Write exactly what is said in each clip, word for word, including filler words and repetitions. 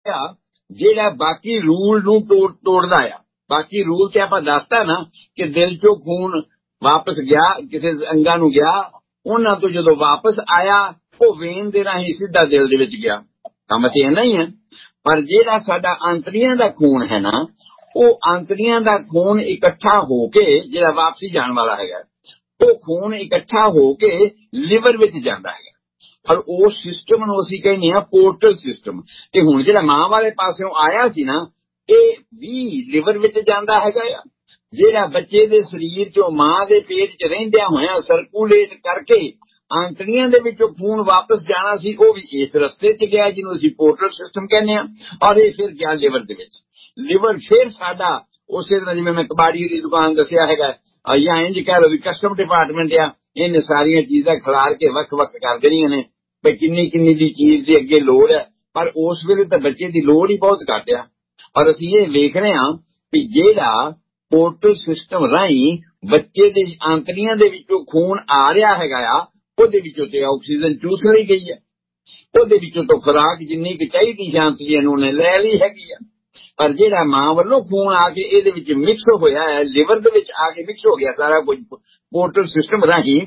ਜਿਹੜਾ ਬਾਕੀ ਰੂਲ ਨੂੰ ਤੋੜ ਤੋੜਦਾ ਆ। ਬਾਕੀ ਰੂਲ ਤੇ ਆਪਾਂ ਦੱਸਤਾ ਨਾ ਕਿ ਦਿਲ ਚੋਂ ਖੂਨ ਵਾਪਸ ਗਿਆ, ਕਿਸੇ ਅੰਗਾਂ ਨੂੰ ਗਿਆ, ਉਹਨਾਂ ਤੋਂ ਜਦੋਂ ਵਾਪਸ ਆਇਆ ਉਹ ਵੇਨ ਦੇ ਰਾਹੀਂ ਸਿੱਧਾ ਦਿਲ ਦੇ ਵਿੱਚ ਗਿਆ। ਕੰਮ ਤੇ ਇੰਨਾ ਹੀ ਹੈ। ਪਰ ਜਿਹੜਾ ਸਾਡਾ ਅੰਤੜੀਆਂ ਦਾ ਖੂਨ ਹੈ ਨਾ, ਉਹ ਅੰਤੜੀਆਂ ਦਾ ਖੂਨ ਇਕੱਠਾ ਹੋ ਕੇ ਜਿਹੜਾ ਵਾਪਸੀ ਜਾਣ ਵਾਲਾ ਹੈਗਾ, ਉਹ ਖੂਨ ਇਕੱਠਾ ਹੋ ਕੇ ਲਿਵਰ ਵਿੱਚ ਜਾਂਦਾ ਹੈਗਾ। ਪਰ ਉਸ ਸਿਸਟਮ ਨੂੰ ਅਸੀਂ ਕਹਿੰਦੇ ਹਾਂ ਪੋਰਟਲ ਸਿਸਟਮ। ਤੇ ਹੁਣ ਜਿਹੜਾ ਮਾਂ ਵਾਲੇ ਪਾਸਿਓਂ ਆਇਆ ਸੀ ਨਾ, ਇਹ ਵੀ ਲਿਵਰ ਵਿੱਚ ਜਾਂਦਾ ਹੈਗਾ ਆ। ਜਿਹੜਾ ਬੱਚੇ ਦੇ ਸਰੀਰ ਚੋਂ ਮਾਂ ਦੇ ਪੇਟ ਚ ਰਹਿੰਦਿਆਂ ਹੋਇਆ ਸਰਕੂਲੇਟ ਕਰਕੇ ਆਂਤੜੀਆਂ ਦੇ ਵਿੱਚੋਂ ਖੂਨ ਵਾਪਸ ਜਾਣਾ ਸੀ, ਉਹ ਵੀ ਇਸ ਰਸਤੇ ਚ ਗਿਆ ਜਿਹਨੂੰ ਅਸੀਂ ਪੋਰਟਲ ਸਿਸਟਮ ਕਹਿੰਦੇ ਹਾਂ। ਔਰ ਇਹ ਫਿਰ ਗਿਆ ਲਿਵਰ ਦੇ ਵਿੱਚ। ਲਿਵਰ ਫਿਰ ਸਾਡਾ ਉਸੇ ਤਰ੍ਹਾਂ ਜਿਵੇਂ ਮੈਂ ਕਬਾੜੀ ਦੀ ਦੁਕਾਨ ਦੱਸਿਆ ਹੈਗਾ, ਜਾਂ ਇੰਝ ਕਹਿ ਲਓ ਵੀ ਕਸਟਮ ਡਿਪਾਰਟਮੈਂਟ ਆ, ਇਹਨੇ ਸਾਰੀਆਂ ਚੀਜ਼ਾਂ ਖਿਲਾਰ ਕੇ ਵੱਖ ਵੱਖ ਕਰ ਦੇਣੀਆਂ ਨੇ ਵੀ ਕਿੰਨੀ ਕਿੰਨੀ ਦੀ ਚੀਜ਼ ਦੀ ਅੱਗੇ ਲੋੜ ਹੈ। ਪਰ ਉਸ ਵੇਲੇ ਤਾਂ ਬੱਚੇ ਦੀ ਲੋੜ ਹੀ ਬਹੁਤ ਘੱਟ ਆ। ਔਰ ਅਸੀਂ ਇਹ ਵੇਖ ਰਹੇ ਹਾਂ ਵੀ ਜਿਹੜਾ ਪੋਰਟਲ ਸਿਸਟਮ ਰਾਹੀਂ ਬੱਚੇ ਦੇ ਆਂਤੜੀਆਂ ਦੇ ਵਿੱਚੋਂ ਖੂਨ ਆ ਰਿਹਾ ਹੈਗਾ ਆ, ਉਹਦੇ ਵਿੱਚੋਂ ਤੇ ਆਕਸੀਜਨ ਚੂਸ ਲਈ ਗਈ ਹੈ, ਉਹਦੇ ਵਿੱਚੋਂ ਤਾਂ ਖੁਰਾਕ ਜਿੰਨੀ ਕੁ ਚਾਹੀਦੀ ਸੀ ਆਂਤੜੀਆਂ ਨੂੰ ਉਹਨੇ ਲੈ ਲਈ ਹੈਗੀ ਆ। ਪਰ ਜਿਹੜਾ ਮਾਂ ਵੱਲੋਂ ਖੂਨ ਆ ਕੇ ਇਹਦੇ ਵਿੱਚ ਮਿਕਸ ਹੋਇਆ ਹੈ, ਲਿਵਰ ਦੇ ਵਿੱਚ ਆ ਕੇ ਮਿਕਸ ਹੋ ਗਿਆ ਸਾਰਾ ਕੁਝ ਪੋਰਟਲ ਸਿਸਟਮ ਰਾਹੀਂ,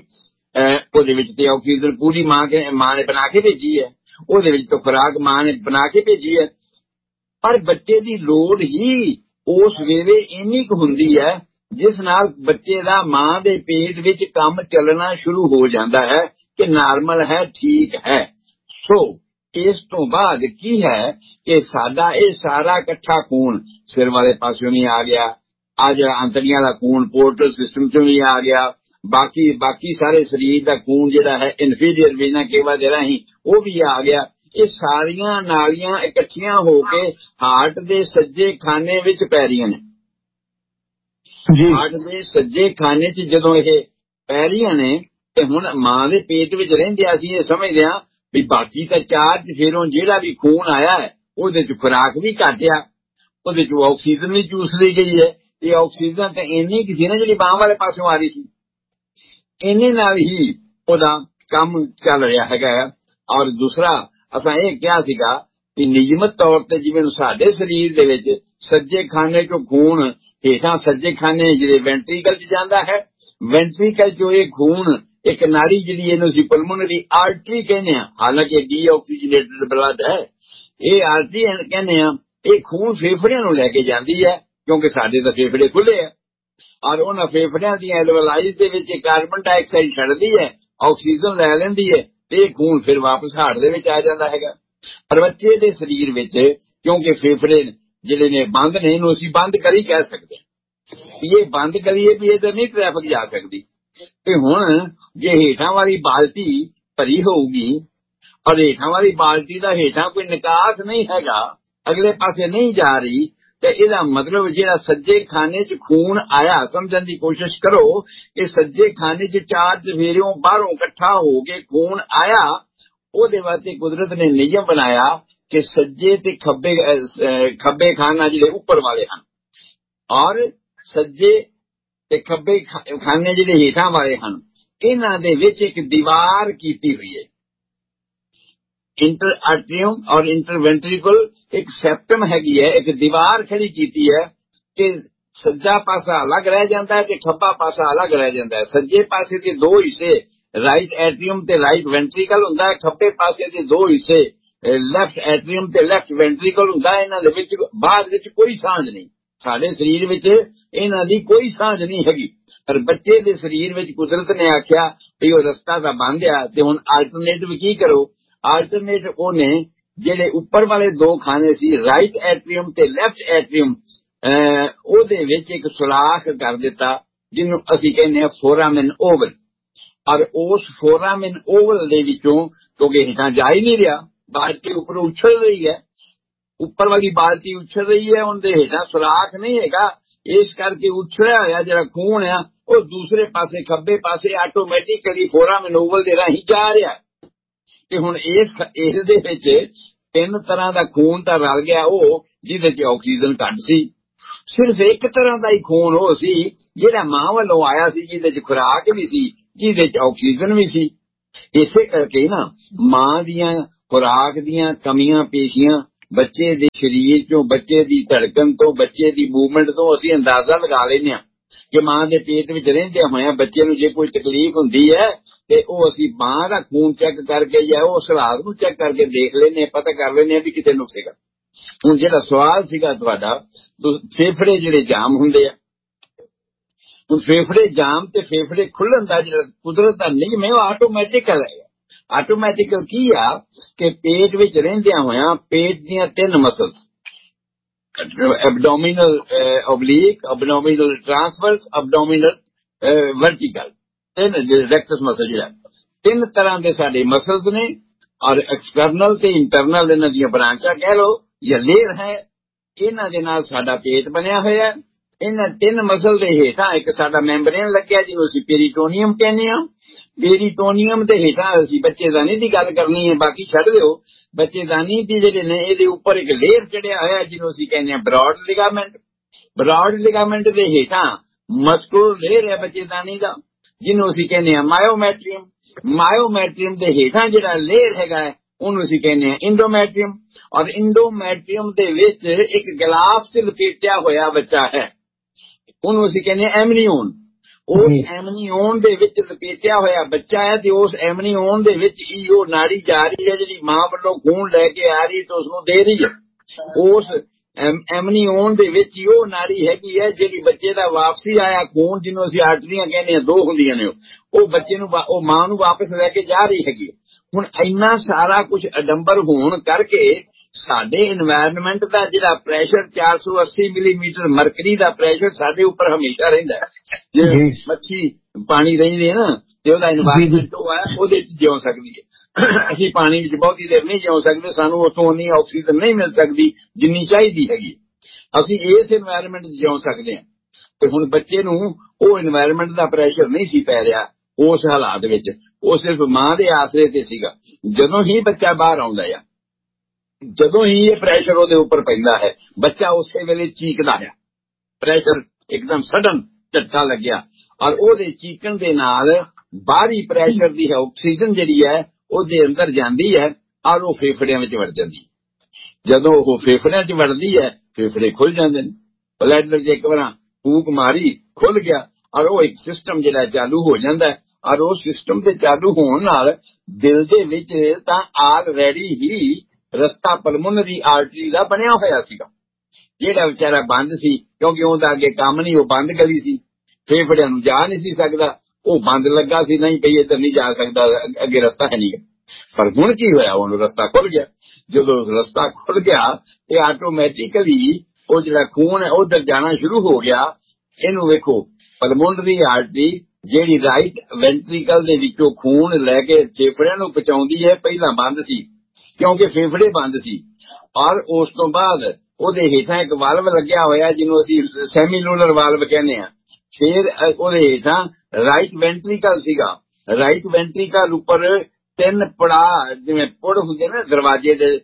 ਉਹਦੇ ਵਿੱਚ ਤੇ ਆਕਸੀਜਨ ਪੂਰੀ ਮਾਂ ਕੇ ਮਾਂ ਨੇ ਬਣਾ ਕੇ ਭੇਜੀ ਹੈ, ਉਹਦੇ ਵਿੱਚ ਤਾਂ ਖੁਰਾਕ ਮਾਂ ਨੇ ਬਣਾ ਕੇ ਭੇਜੀ ਹੈ। ਪਰ ਬੱਚੇ ਦੀ ਲੋੜ ਹੀ ਉਸ ਵੇਲੇ ਇੰਨੀ ਕੁ ਹੁੰਦੀ ਹੈ ਜਿਸ ਨਾਲ ਬੱਚੇ ਦਾ ਮਾਂ ਦੇ ਪੇਟ ਵਿੱਚ ਕੰਮ ਚੱਲਣਾ ਸ਼ੁਰੂ ਹੋ ਜਾਂਦਾ ਹੈ ਕਿ ਨਾਰਮਲ ਹੈ, ਠੀਕ ਹੈ। ਸੋ ਇਸ ਤੋਂ ਬਾਅਦ ਕੀ ਹੈ ਕਿ ਸਾਡਾ ਇਹ ਸਾਰਾ ਇਕੱਠਾ ਖੂਨ ਸਿਰ ਵਾਲੇ ਪਾਸਿਓਂ ਵੀ ਆ ਗਿਆ, ਅੱਜ ਅੰਤੜੀਆਂ ਦਾ ਖੂਨ ਪੋਰਟਲ ਸਿਸਟਮ ਚੋਂ ਵੀ ਆ ਗਿਆ, ਬਾਕੀ ਬਾਕੀ ਸਾਰੇ ਸਰੀਰ ਦਾ ਖੂਨ ਜਿਹੜਾ ਹੈ ਇਨਫੀਰੀਅਰ ਵੇਨਾ ਕੇਵਾ ਦੇ ਰਾਹੀਂ ਉਹ ਵੀ ਆ ਗਿਆ। ਇਹ ਸਾਰੀਆਂ ਨਾਲੀਆਂ ਇਕੱਠੀਆਂ ਹੋ ਕੇ ਹਾਰਟ ਦੇ ਸੱਜੇ ਖਾਨੇ ਵਿੱਚ ਪੈ ਰਹੀਆਂ ਨੇ। ਹਾਰਟ ਦੇ ਸੱਜੇ ਖਾਨੇ 'ਚ ਜਦੋਂ ਇਹ ਪੈ ਰਹੀਆਂ ਨੇ ਤੇ ਹੁਣ ਮਾਂ ਦੇ ਪੇਟ ਵਿੱਚ ਰਹਿੰਦੇ ਅਸੀਂ ਇਹ ਸਮਝਦੇ ਹਾਂ ਵੀ ਬਾਕੀ ਤਾਂ ਚਾਰ ਫੇਰੋਂ ਜਿਹੜਾ ਵੀ ਖੂਨ ਆਇਆ ਹੈ ਉਹਦੇ 'ਚ ਖੁਰਾਕ ਵੀ ਘੱਟ ਆ, ਉਹਦੇ 'ਚ ਆਕਸੀਜਨ ਵੀ ਚੂਸ ਲਈ ਗਈ ਹੈ। ਤੇ ਆਕਸੀਜਨ ਤਾਂ ਇੰਨੀ ਕੁ ਸੀ ਨਾ ਜਿਹੜੀ ਬਾਂਹ ਵਾਲੇ ਪਾਸਿਓਂ ਆ ਰਹੀ ਸੀ, ਇੰਨੇ ਨਾਲ ਹੀ ਉਹਦਾ ਕੰਮ ਚੱਲ ਰਿਹਾ ਹੈਗਾ। ਔਰ ਦੂਸਰਾ ਅਸਾਂ ਇਹ ਕਿਹਾ ਸੀਗਾ ਕਿ ਨਿਯਮਤ ਤੌਰ ਤੇ ਜਿਵੇਂ ਸਾਡੇ ਸਰੀਰ ਦੇ ਵਿੱਚ ਸੱਜੇ ਖਾਨੇ ਚੋਂ ਖੂਨ ਹੇਠਾਂ ਸੱਜੇ ਖਾਨੇ ਜਿਹੜੇ ਵੈਂਟਰੀਕਲ 'ਚ ਜਾਂਦਾ ਹੈ, ਵੈਂਟਰੀਕਲ 'ਚੋਂ ਇਹ ਖੂਨ ਇੱਕ ਨਾੜੀ ਜਿਹੜੀ ਇਹਨੂੰ ਅਸੀਂ ਪਲਮੋਨਰੀ ਆਰਟਰੀ ਕਹਿੰਦੇ ਹਾਂ, ਹਾਲਾਂਕਿ ਡੀਆਕਸੀਜਨੇਟਡ ਬਲੱਡ ਹੈ, ਇਹ ਆਰਟਰੀ ਕਹਿੰਦੇ ਹਾਂ। ਇਹ ਖੂਨ ਫੇਫੜਿਆਂ ਨੂੰ ਲੈ ਕੇ ਜਾਂਦੀ ਹੈ ਕਿਉਂਕਿ ਸਾਡੇ ਤਾਂ ਫੇਫੜੇ ਖੁੱਲੇ ਆ, ਔਰ ਉਹਨਾਂ ਫੇਫੜਿਆਂ ਦੀਆਂ ਐਲਵੇਲਾਈਜ਼ ਦੇ ਵਿੱਚ ਕਾਰਬਨ ਡਾਈਆਕਸਾਈਡ ਛੱਡਦੀ ਹੈ, ਆਕਸੀਜਨ ਲੈ ਲੈਂਦੀ ਹੈ ਤੇ ਇਹ ਖੂਨ ਫਿਰ ਵਾਪਸ ਹਾਰਟ ਦੇ ਵਿੱਚ ਆ ਜਾਂਦਾ ਹੈਗਾ। ਪਰ ਬੱਚੇ ਦੇ ਸਰੀਰ ਵਿੱਚ ਕਿਉਂਕਿ ਫੇਫੜੇ ਜਿਹੜੇ ਨੇ ਬੰਦ ਨੇ, ਇਹਨੂੰ ਅਸੀਂ ਬੰਦ ਕਰੀ ਕਹਿ ਸਕਦੇ ਹਾਂ, ਇਹ ਬੰਦ ਕਰੀਏ ਵੀ ਇਹਦੇ ਨਹੀਂ ਟ੍ਰੈਫਿਕ ਜਾ ਸਕਦੀ। ਤੇ ਹੁਣ ਜੇ ਹੇਠਾਂ ਵਾਲੀ ਬਾਲਟੀ ਭਰੀ ਹੋਊਗੀ ਔਰ ਹੇਠਾਂ ਵਾਲੀ ਬਾਲਟੀ ਦਾ ਹੇਠਾਂ ਕੋਈ ਨਿਕਾਸ ਨਹੀਂ ਹੈਗਾ, ਅਗਲੇ ਪਾਸੇ ਨਹੀਂ ਜਾ ਰਹੀ, ਤੇ ਇਹਦਾ ਮਤਲਬ ਜਿਹੜਾ ਸੱਜੇ ਖਾਨੇ 'ਚ ਖੂਨ ਆਇਆ, ਸਮਝਣ ਦੀ ਕੋਸ਼ਿਸ਼ ਕਰੋ ਕਿ ਸੱਜੇ ਖਾਨੇ 'ਚ ਚਾਰ ਚਫੇਰਿਓਂ ਬਾਹਰੋਂ ਇਕੱਠਾ ਹੋ ਕੇ ਖੂਨ ਆਇਆ, ਉਹਦੇ ਵਾਸਤੇ ਕੁਦਰਤ ਨੇ ਨਿਯਮ ਬਣਾਇਆ ਕਿ ਸੱਜੇ ਤੇ ਖੱਬੇ ਖੱਬੇ ਖਾਨਾ ਜਿਹੜੇ ਉੱਪਰ ਵਾਲੇ ਹਨ ਔਰ ਸੱਜੇ ਤੇ ਖੱਬੇ ਖਾਨੇ ਜਿਹੜੇ ਹੇਠਾਂ ਵਾਲੇ ਹਨ, ਇਹਨਾਂ ਦੇ ਵਿੱਚ ਇੱਕ ਦੀਵਾਰ ਕੀਤੀ ਹੋਈ ਹੈ। ਇੰਟਰ ਆਰਟਰੀਅਮ ਔਰ ਇੰਟਰਵੈਂਟਰੀਕਲ ਇੱਕ ਸੈਪਟਮ ਹੈਗੀ ਹੈ, ਇੱਕ ਦੀਵਾਰ ਖੜੀ ਕੀਤੀ ਹੈ ਕਿ ਸੱਜਾ ਪਾਸਾ ਅਲੱਗ ਰਹਿ ਜਾਂਦਾ ਹੈ ਤੇ ਖੱਬਾ ਪਾਸਾ ਅਲੱਗ ਰਹਿ ਜਾਂਦਾ ਹੈ। ਸੱਜੇ ਪਾਸੇ ਦੇ ਦੋ ਹਿੱਸੇ ਰਾਈਟ ਐਟਰੀਅਮ ਤੇ ਰਾਈਟ ਵੈਂਟਰੀਕਲ ਹੁੰਦਾ ਹੈ, ਖੱਬੇ ਪਾਸੇ ਦੇ ਦੋ ਹਿੱਸੇ ਲੈਫਟ ਐਟਰੀਅਮ ਤੇ ਲੈਫਟ ਵੈਂਟਰੀਕਲ ਹੁੰਦਾ ਹੈ। ਇਹਨਾਂ ਦੇ ਵਿੱਚ ਬਾਅਦ ਵਿੱਚ ਕੋਈ ਸਾਂਝ ਨਹੀਂ, ਸਾਡੇ ਸਰੀਰ ਵਿੱਚ ਇਹਨਾਂ ਦੀ ਕੋਈ ਸਾਂਝ ਨਹੀਂ ਹੈਗੀ। ਪਰ ਬੱਚੇ ਦੇ ਸਰੀਰ ਵਿੱਚ ਕੁਦਰਤ ਨੇ ਆਖਿਆ ਵੀ ਉਹ ਰਸਤਾ ਤਾਂ ਬੰਦ ਆ, ਤੇ ਹੁਣ ਆਲਟਰਨੇਟਿਵ ਕੀ ਕਰੋ? ਆਲਟਰਨੇਟ ਉਹਨੇ ਜਿਹੜੇ ਉੱਪਰ ਵਾਲੇ ਦੋ ਖਾਨੇ ਸੀ ਰਾਈਟ ਐਟਰੀਅਮ ਤੇ ਲੈਫਟ ਐਟਰੀਅਮ, ਉਹਦੇ ਵਿੱਚ ਇੱਕ ਸੁਰਾਖ ਕਰ ਦਿੱਤਾ ਜਿਹਨੂੰ ਅਸੀਂ ਕਹਿੰਦੇ ਹਾਂ ਫੋਰਾਮਿਨ ਓਵਲ। ਔਰ ਉਸ ਫੋਰਾਮਿਨ ਓਵਲ ਦੇ ਵਿੱਚੋਂ ਕਿਉਂਕਿ ਹੇਠਾਂ ਜਾ ਹੀ ਨਹੀਂ ਰਿਹਾ, ਬਾਲਟੀ ਉੱਪਰੋਂ ਉਛਲ ਰਹੀ ਹੈ, ਉੱਪਰ ਵਾਲੀ ਬਾਲਟੀ ਉਛਲ ਰਹੀ ਹੈ, ਉਹਦੇ ਹੇਠਾਂ ਸੁਰਾਖ ਨਹੀਂ ਹੈਗਾ, ਇਸ ਕਰਕੇ ਉਛਲਿਆ ਹੋਇਆ ਜਿਹੜਾ ਖੂਨ ਆ ਉਹ ਦੂਸਰੇ ਪਾਸੇ ਖੱਬੇ ਪਾਸੇ ਆਟੋਮੈਟਿਕਲੀ ਫੋਰਾਮਿਨ ਓਵਲ ਦੇ ਰਾਹੀਂ ਜਾ ਰਿਹਾ। ਤੇ ਹੁਣ ਇਸ ਇਸ ਦੇ ਵਿੱਚ ਤਿੰਨ ਤਰ੍ਹਾਂ ਦਾ ਖੂਨ ਤਾਂ ਰਲ ਗਿਆ, ਉਹ ਜਿਹਦੇ ਚ ਆਕਸੀਜਨ ਘੱਟ ਸੀ। ਸਿਰਫ ਇੱਕ ਤਰ੍ਹਾਂ ਦਾ ਹੀ ਖੂਨ ਉਹ ਸੀ ਜਿਹੜਾ ਮਾਂ ਵੱਲੋਂ ਆਇਆ ਸੀ, ਜਿਹਦੇ ਚ ਖੁਰਾਕ ਵੀ ਸੀ, ਜਿਹਦੇ ਚ ਆਕਸੀਜਨ ਵੀ ਸੀ। ਇਸੇ ਕਰਕੇ ਨਾ ਮਾਂ ਦੀਆਂ ਖੁਰਾਕ ਦੀਆਂ ਕਮੀਆਂ ਪੇਸ਼ੀਆਂ ਬੱਚੇ ਦੇ ਸਰੀਰ ਚੋਂ, ਬੱਚੇ ਦੀ ਧੜਕਣ ਤੋਂ, ਬੱਚੇ ਦੀ ਮੂਵਮੈਂਟ ਤੋਂ ਅਸੀਂ ਅੰਦਾਜ਼ਾ ਲਗਾ ਲੈਂਦੇ ਹਾਂ ਕਿ ਮਾਂ ਦੇ ਪੇਟ ਵਿੱਚ ਰਹਿੰਦਿਆਂ ਹੋਇਆਂ ਬੱਚੇ ਨੂੰ ਜੇ ਕੋਈ ਤਕਲੀਫ ਹੁੰਦੀ ਹੈ ਤੇ ਉਹ ਅਸੀਂ ਮਾਂ ਦਾ ਖੂਨ ਚੈੱਕ ਕਰਕੇ ਜਾਂ ਉਸ ਹਾਲਾਤ ਨੂੰ ਚੈੱਕ ਕਰਕੇ ਦੇਖ ਲੈਂਦੇ ਹਾਂ, ਪਤਾ ਕਰ ਲੈਂਦੇ ਹਾਂ ਵੀ ਕਿਤੇ ਨੁਕਸ ਹੈਗਾ। ਹੁਣ ਜਿਹੜਾ ਸਵਾਲ ਸੀਗਾ ਤੁਹਾਡਾ, ਫੇਫੜੇ ਜਿਹੜੇ ਜਾਮ ਹੁੰਦੇ ਆ, ਹੁਣ ਫੇਫੜੇ ਜਾਮ ਤੇ ਫੇਫੜੇ ਖੁੱਲਣ ਦਾ ਜਿਹੜਾ ਕੁਦਰਤ ਦਾ ਨਿਯਮ ਹੈ ਉਹ ਆਟੋਮੈਟਿਕਲ ਹੈ। ਆਟੋਮੈਟਿਕਲ ਕੀ ਆ ਕਿ ਪੇਟ ਵਿੱਚ ਰਹਿੰਦਿਆਂ ਹੋਇਆਂ ਪੇਟ ਦੀਆਂ ਤਿੰਨ ਮਸਲਸ, ਐਬਡੋਮੀਨਲ ਓਬਲੀਕ, ਐਬਡੋਮੀਨਲ ਟ੍ਰਾਂਸਵਰਸ, ਐਬਡੋਮੀਨਲ ਵਰਟੀਕਲ, ਤਿੰਨ ਰੈਕਟਸ ਮਸਲ ਜਿਹੜਾ, ਤਿੰਨ ਤਰ੍ਹਾਂ ਦੇ ਸਾਡੇ ਮਸਲਸ ਨੇ ਔਰ ਐਕਸਟਰਨਲ ਤੇ ਇੰਟਰਨਲ ਇਹਨਾਂ ਦੀਆਂ ਬ੍ਰਾਂਚਾਂ ਕਹਿ ਲਓ ਜਾਂ ਲੇਅਰ ਹੈ। ਇਹਨਾਂ ਦੇ ਨਾਲ ਸਾਡਾ ਪੇਟ ਬਣਿਆ ਹੋਇਆ। ਇਹਨਾਂ ਤਿੰਨ ਮਸਲ ਦੇ ਹੇਠਾਂ ਇੱਕ ਸਾਡਾ ਮੈਂਬਰੇਨ ਲੱਗਿਆ ਜਿਹਨੂੰ ਅਸੀਂ ਪੇਰੀਟੋਨੀਅਮ ਕਹਿੰਦੇ ਹਾਂ। ਪੇਰੀਟੋਨੀਅਮ ਦੇ ਹੇਠਾਂ ਅਸੀਂ ਬੱਚੇਦਾਨੀ ਦੀ ਗੱਲ ਕਰਨੀ ਹੈ, ਬਾਕੀ ਛੱਡ ਦਿਓ। ਬੱਚੇਦਾਨੀ ਦੀ ਜਿਹੜੇ ਨੇ ਇਹਦੇ ਉੱਪਰ ਇੱਕ ਲੇਅਰ ਚੜਿਆ ਹੋਇਆ ਜਿਹਨੂੰ ਅਸੀਂ ਕਹਿੰਦੇ ਹਾਂ ਬ੍ਰੌਡ ਲਿਗਾਮੈਂਟ। ਬ੍ਰੌਡ ਲਿਗਾਮੈਂਟ ਦੇ ਹੇਠਾਂ ਮਸਕੂਲਰ ਲੇਅਰ ਹੈ ਬੱਚੇਦਾਨੀ ਦਾ ਜਿਹਨੂੰ ਅਸੀਂ ਕਹਿੰਦੇ ਹਾਂ ਮਾਇਓਮੈਟਰੀਅਮ। ਮਾਇਓਮੈਟਰੀਅਮ ਦੇ ਹੇਠਾਂ ਜਿਹੜਾ ਲੇਅਰ ਹੈਗਾ ਹੈ ਉਹਨੂੰ ਅਸੀਂ ਕਹਿੰਦੇ ਹਾਂ ਇੰਡੋਮੈਟਰੀਅਮ। ਔਰ ਇੰਡੋਮੈਟਰੀਅਮ ਦੇ ਵਿੱਚ ਇੱਕ ਗਲਾਫ ਚ ਲਪੇਟਿਆ ਹੋਇਆ ਬੱਚਾ ਹੈ, ਉਹਨੂੰ ਅਸੀਂ ਕਹਿੰਦੇ ਹਾਂ ਐਮਨੀਓਨ। ਉਸ ਐਮਨੀਓਨ ਦੇ ਵਿੱਚ ਲਪੇਟਿਆ ਹੋਇਆ ਬੱਚਾ ਹੈ ਤੇ ਉਸ ਐਮਨੀਓਨ ਦੇ ਵਿੱਚ ਹੀ ਉਹ ਨਾੜੀ ਜਾ ਰਹੀ ਹੈ ਜਿਹੜੀ ਮਾਂ ਵੱਲੋਂ ਖੂਨ ਲੈ ਕੇ ਆ ਰਹੀ ਤੇ ਉਸਨੂੰ ਦੇ ਰਹੀ ਹੈ। ਉਸ ਐਮਨੀਓਨ ਦੇ ਵਿੱਚ ਹੀ ਉਹ ਨਾੜੀ ਹੈਗੀ ਹੈ ਜਿਹੜੀ ਬੱਚੇ ਦਾ ਵਾਪਸੀ ਆਇਆ ਖੂਨ, ਜਿਹਨੂੰ ਅਸੀਂ ਆਰਟਰੀਆਂ ਕਹਿੰਦੇ ਹਾਂ, ਦੋ ਹੁੰਦੀਆਂ ਨੇ, ਉਹ ਬੱਚੇ ਨੂੰ, ਉਹ ਮਾਂ ਨੂੰ ਵਾਪਸ ਲੈ ਕੇ ਜਾ ਰਹੀ ਹੈਗੀ। ਹੁਣ ਇੰਨਾ ਸਾਰਾ ਕੁਝ ਅਡੰਬਰ ਹੋਣ ਕਰਕੇ ਸਾਡੇ এনवायरमेंट ਦਾ ਜਿਹੜਾ ਪ੍ਰੈਸ਼ਰ ਚਾਰ ਸੌ ਅੱਸੀ ਮਿਲੀਮੀਟਰ ਮਰਕਰੀ ਦਾ ਪ੍ਰੈਸ਼ਰ ਸਾਡੇ ਉੱਪਰ ਹਮੇਸ਼ਾ ਰਹਿੰਦਾ ਹੈ। ਜੇ ਮੱਛੀ ਪਾਣੀ ਰਹਿੰਦੀ ਹੈ ਨਾ ਤੇ ਉਹਦਾ এনवायरमेंट ਉਹ ਹੈ, ਉਹਦੇ ਵਿੱਚ ਜਿਉ ਸਕਦੀ ਹੈ। ਅਸੀਂ ਪਾਣੀ ਵਿੱਚ ਬਹੁਤੀ ਦੇਰ ਨਹੀਂ ਜਿਉ ਸਕਦੇ, ਸਾਨੂੰ ਉੱਥੋਂ ਉਨੀ ਆਕਸੀਜਨ ਨਹੀਂ ਮਿਲ ਸਕਦੀ ਜਿੰਨੀ ਚਾਹੀਦੀ ਹੈਗੀ। ਅਸੀਂ ਇਸ এনवायरमेंट ਵਿੱਚ ਜਿਉ ਸਕਦੇ ਹਾਂ। ਤੇ ਹੁਣ ਬੱਚੇ ਨੂੰ ਉਹ এনवायरमेंट ਦਾ ਪ੍ਰੈਸ਼ਰ ਨਹੀਂ ਸੀ ਪੈ ਰਿਹਾ ਉਸ ਹਾਲਾਤ ਵਿੱਚ, ਉਹ ਸਿਰਫ ਮਾਂ ਦੇ ਆਸਰੇ ਤੇ ਸੀਗਾ। ਜਦੋਂ ਹੀ ਬੱਚਾ ਬਾਹਰ ਆਉਂਦਾ ਆ, ਜਦੋਂ ਹੀ ਇਹ ਪ੍ਰੈਸ਼ਰ ਉਹਦੇ ਉੱਪਰ ਪੈਂਦਾ ਹੈ, ਬੱਚਾ ਉਸੇ ਵੇਲੇ ਚੀਕਦਾ ਹੈ। ਪ੍ਰੈਸ਼ਰ ਇੱਕਦਮ ਸਡਨ ਝਟਕਾ ਲੱਗਿਆ ਔਰ ਉਹਦੇ ਚੀਕਣ ਦੇ ਨਾਲ ਬਾਹਰੀ ਪ੍ਰੈਸ਼ਰ ਦੀ ਆਕਸੀਜਨ ਜਿਹੜੀ ਹੈ ਉਹਦੇ ਅੰਦਰ ਜਾਂਦੀ ਹੈ ਔਰ ਉਹ ਫੇਫੜਿਆਂ ਵਿੱਚ ਵੜ ਜਾਂਦੀ ਹੈ। ਜਦੋਂ ਉਹ ਫੇਫੜਿਆਂ 'ਚ ਵੜਦੀ ਹੈ ਫੇਫੜੇ ਖੁੱਲ ਜਾਂਦੇ ਨੇ। ਬਲੈਡਰ ਜੇ ਇੱਕ ਵਾਰ ਫੂਕ ਮਾਰੀ ਖੁੱਲ ਗਿਆ ਔਰ ਉਹ ਇੱਕ ਸਿਸਟਮ ਜਿਹੜਾ ਚਾਲੂ ਹੋ ਜਾਂਦਾ ਹੈ ਔਰ ਉਹ ਸਿਸਟਮ ਦੇ ਚਾਲੂ ਹੋਣ ਨਾਲ ਦਿਲ ਦੇ ਵਿੱਚ ਤਾਂ ਆਲਰੈਡੀ ਹੀ ਰਸਤਾ ਪਲਮੋਨਰੀ ਆਰਟਰੀ ਦਾ ਬਣਿਆ ਹੋਇਆ ਸੀਗਾ, ਜਿਹੜਾ ਵਿਚਾਰਾ ਬੰਦ ਸੀ ਕਿਉਂਕਿ ਉਹਦਾ ਅੱਗੇ ਕੰਮ ਨਹੀਂ, ਉਹ ਬੰਦ ਗਲੀ ਸੀ, ਫੇਫੜਿਆਂ ਨੂੰ ਜਾ ਨਹੀਂ ਸੀ ਸਕਦਾ, ਉਹ ਬੰਦ ਲੱਗਾ ਸੀ, ਨਹੀਂ ਪਈ ਇੱਧਰ ਨਹੀਂ ਜਾ ਸਕਦਾ, ਅੱਗੇ ਰਸਤਾ ਹੈ ਨਹੀਂ। ਪਰ ਹੁਣ ਕੀ ਹੋਇਆ, ਉਹਨੂੰ ਰਸਤਾ ਖੁੱਲ ਗਿਆ। ਜਦੋਂ ਰਸਤਾ ਖੁੱਲ ਗਿਆ ਤੇ ਆਟੋਮੈਟਿਕਲੀ ਉਹ ਜਿਹੜਾ ਖੂਨ ਹੈ ਉਧਰ ਜਾਣਾ ਸ਼ੁਰੂ ਹੋ ਗਿਆ। ਇਹਨੂੰ ਵੇਖੋ, ਪਲਮੋਨਰੀ ਆਰਟਰੀ ਜਿਹੜੀ ਰਾਈਟ ਵੈਂਟਰੀਕਲ ਦੇ ਵਿੱਚੋਂ ਖੂਨ ਲੈ ਕੇ ਫੇਫੜਿਆਂ ਨੂੰ ਪਹੁੰਚਾਉਂਦੀ ਹੈ, ਪਹਿਲਾਂ ਬੰਦ ਸੀ ਕਿਉਂਕਿ ਫੇਫੜੇ ਬੰਦ ਸੀ। ਔਰ ਉਸ ਤੋਂ ਬਾਅਦ ਉਹਦੇ ਹੇਠਾਂ ਇੱਕ ਵਾਲਵ ਲੱਗਿਆ ਹੋਇਆ ਜਿਹਨੂੰ ਅਸੀਂ ਸੈਮੀਲੂਨਰ ਵਾਲਵ ਕਹਿੰਦੇ ਆ। ਫਿਰ ਉਹਦੇ ਹੇਠਾਂ ਰਾਈਟ ਵੈਂਟਰੀਕਲ ਸੀਗਾ। ਰਾਈਟ ਵੈਂਟਰੀਕਲ ਉੱਪਰ ਤਿੰਨ ਪੜਾ, ਜਿਵੇਂ ਪੁੜ ਹੁੰਦੇ ਨੇ ਦਰਵਾਜ਼ੇ ਦੇ,